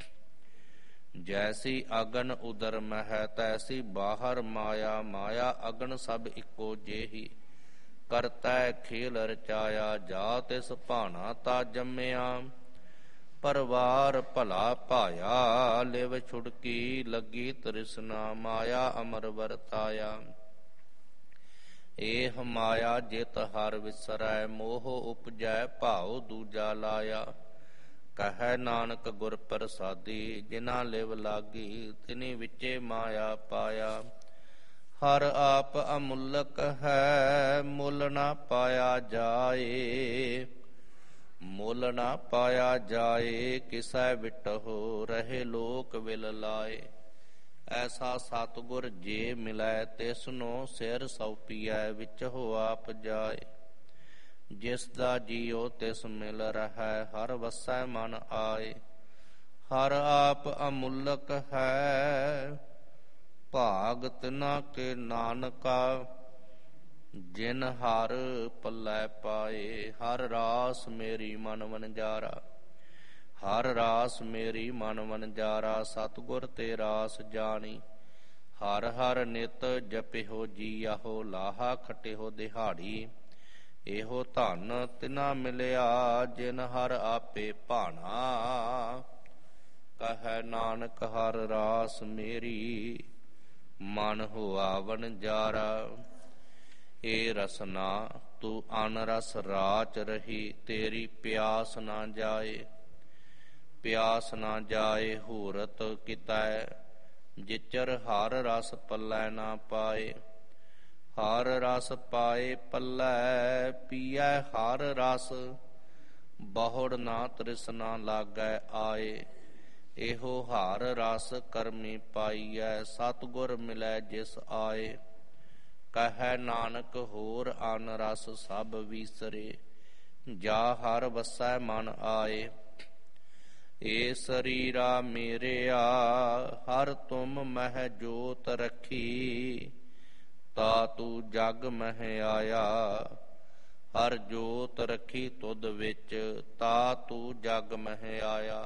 ਜੈਸੀ ਅਗਨ ਉਦਰ ਮਹਿ ਤੈਸੀ ਬਾਹਰ ਮਾਇਆ। ਮਾਇਆ ਅਗਨ ਸਭ ਇੱਕੋ ਜਿਹੀ ਕਰਤੈ ਖੇਲ ਰਚਾਇਆ। ਜਾ ਤਿਸ ਭਾਣਾ ਤਾ ਜੰਮਿਆ ਪਰਵਾਰ ਭਲਾ ਭਾਇਆ। ਲਿਵ ਛੁਡਕੀ ਲੱਗੀ ਤ੍ਰਿਸ਼ਨਾ ਮਾਇਆ ਅਮਰ ਵਰਤਾਇਆ। ਏਹ ਮਾਇਆ ਜਿਤ ਹਰ ਵਿਸਰੈ ਮੋਹ ਉਪਜੈ ਭਾਉ ਦੂਜਾ ਲਾਇਆ। ਕਹੈ ਨਾਨਕ ਗੁਰ ਪ੍ਰਸਾਦੀ ਜਿਨਾ ਲਿਵ ਲਾਗੀ ਤਿਨੀ ਵਿਚੇ ਮਾਇਆ ਪਾਇਆ। ਹਰ ਆਪ ਅਮੁੱਲਕ ਹੈ ਮੁੱਲ ਨਾ ਪਾਇਆ ਜਾਏ। ਮੁੱਲ ਨਾ ਪਾਇਆ ਜਾਏ ਕਿਸੈ ਵਿਟਹੁ ਰਹੇ ਲੋਕ ਵਿਲ ਲਾਏ। ਐਸਾ ਸਤਿਗੁਰ ਜੇ ਮਿਲੈ ਤਿਸਨੂੰ ਸਿਰ ਸੌਪੀਐ ਵਿੱਚ ਹੋ ਆਪ ਜਾਏ। ਜਿਸ ਦਾ ਜੀਉ ਤਿਸ ਮਿਲ ਰਹੈ ਹਰ ਵਸੈ ਮਨ ਆਏ। ਹਰ ਆਪ ਅਮੁੱਲਕ ਹੈ ਭਾਗ ਤਿਨਾ ਕੇ ਨਾਨਕਾ। ਜਿਨ ਹਰ ਪੱਲੇ ਪਾਏ ਹਰ ਰਾਸ ਮੇਰੀ ਮਨ ਵਣਜਾਰਾ। ਹਰ ਰਾਸ ਮੇਰੀ ਮਨ ਵਣਜਾਰਾ ਸਤਿਗੁਰ ਤੇ ਰਾਸ ਜਾਣੀ। ਹਰ ਹਰ ਨਿਤ ਜਪਿਓ ਜੀਆਹੋ ਲਾਹਾ ਖਟਿਓ ਦਿਹਾੜੀ। ਇਹੋ ਧਨ ਤਿਨਾ ਮਿਲਿਆ ਜਿਨ ਹਰ ਆਪੇ ਭਾਣਾ। ਕਹੈ ਨਾਨਕ ਹਰ ਰਾਸ ਮੇਰੀ ਮਨ ਹੁਆ ਵਣਜਾਰਾ। ਏ ਰਸਨਾ ਤੂੰ ਅਨ ਰਸ ਰਾਚ ਰਹੀ ਤੇਰੀ ਪਿਆਸ ਨਾ ਜਾਏ। ਪਿਆਸ ਨਾ ਜਾਏ ਹੂਰਤ ਕਿਤੈ ਜਿਚਰ ਹਰ ਰਸ ਪੱਲੇ ਨਾ ਪਾਏ। ਹਰ ਰਸ ਪਾਏ ਪੱਲੇ ਪੀਐ ਹਰ ਰਸ ਬਹੁੜ ਨਾ ਤ੍ਰਿਸ਼ਨਾ ਲਾਗੈ ਆਏ। ਇਹੋ ਹਰ ਰਸ ਕਰਮੀ ਪਾਈਐ ਸਤਿਗੁਰ ਮਿਲੈ ਜਿਸ ਆਏ। ਕਹੈ ਨਾਨਕ ਹੋਰ ਅਨ ਰਸ ਸਭ ਵੀਸਰੇ ਜਾ ਹਰ ਵਸੈ ਮਨ ਆਏ। ਏ ਸਰੀਰਾ ਮੇਰਿਆ ਹਰ ਤੁਮ ਮਹਿ ਜੋਤ ਰਖੀ। ਤਾ ਤੂੰ ਜਗ ਮਹਿ ਆਇਆ ਹਰ ਜੋਤ ਰਖੀ ਤੁਧ ਵਿੱਚ। ਤਾ ਤੂੰ ਜਗ ਮਹਿ ਆਇਆ।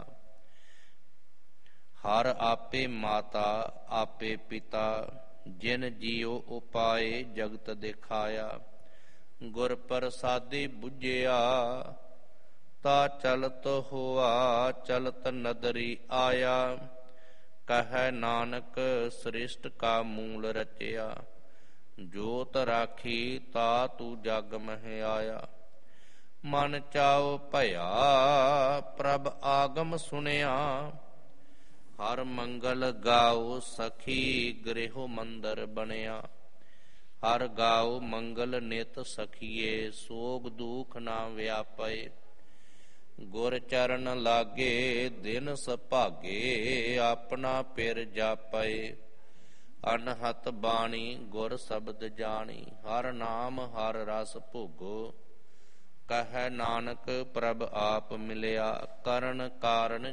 ਹਰ ਆਪੇ ਮਾਤਾ ਆਪੇ ਪਿਤਾ ਜਿਨ ਜੀਉ ਉਪਾਏ ਜਗਤ ਦਿਖਾਇਆ। ਗੁਰ ਪ੍ਰਸਾਦੀ ਬੁਝਿਆ ਤਾ ਚਲਤ ਹੋਆ ਚਲਤ ਨਦਰੀ ਆਇਆ। ਕਹੈ ਨਾਨਕ ਸ੍ਰਿਸ਼ਟ ਕਾ ਮੂਲ ਰਚਿਆ ਜੋਤ ਰਾਖੀ ਤਾ ਤੂ ਜਗ ਮਹਿ ਆਇਆ। ਮਨ ਚਾਉ ਭਇਆ ਪ੍ਰਭ ਆਗਮ ਸੁਣਿਆ। ਹਰ ਮੰਗਲ ਗਾਉ ਸਖੀ ਗ੍ਰਿਹੁ ਮੰਦਰ ਬਣਿਆ। ਹਰ ਗਾਉ ਮੰਗਲ ਨਿਤ ਸਖੀਏ ਸੋਗ ਦੁਖ ਨਾ ਵਿਆਪੈ। ਗੁਰ ਚਰਨ ਲਾਗੇ ਦਿਨ ਸੁਭਾਗੇ ਆਪਣਾ ਪਿਰ ਜਾਪੈ। ਅਨਹਤ ਬਾਣੀ ਗੁਰ ਸ਼ਬਦ ਜਾਣੀ ਹਰ ਨਾਮ ਹਰ ਰਸ ਭੋਗੋ। ਕਹੈ ਨਾਨਕ ਪ੍ਰਭ ਆਪ ਮਿਲਿਆ ਕਰਨ ਕਾਰਨ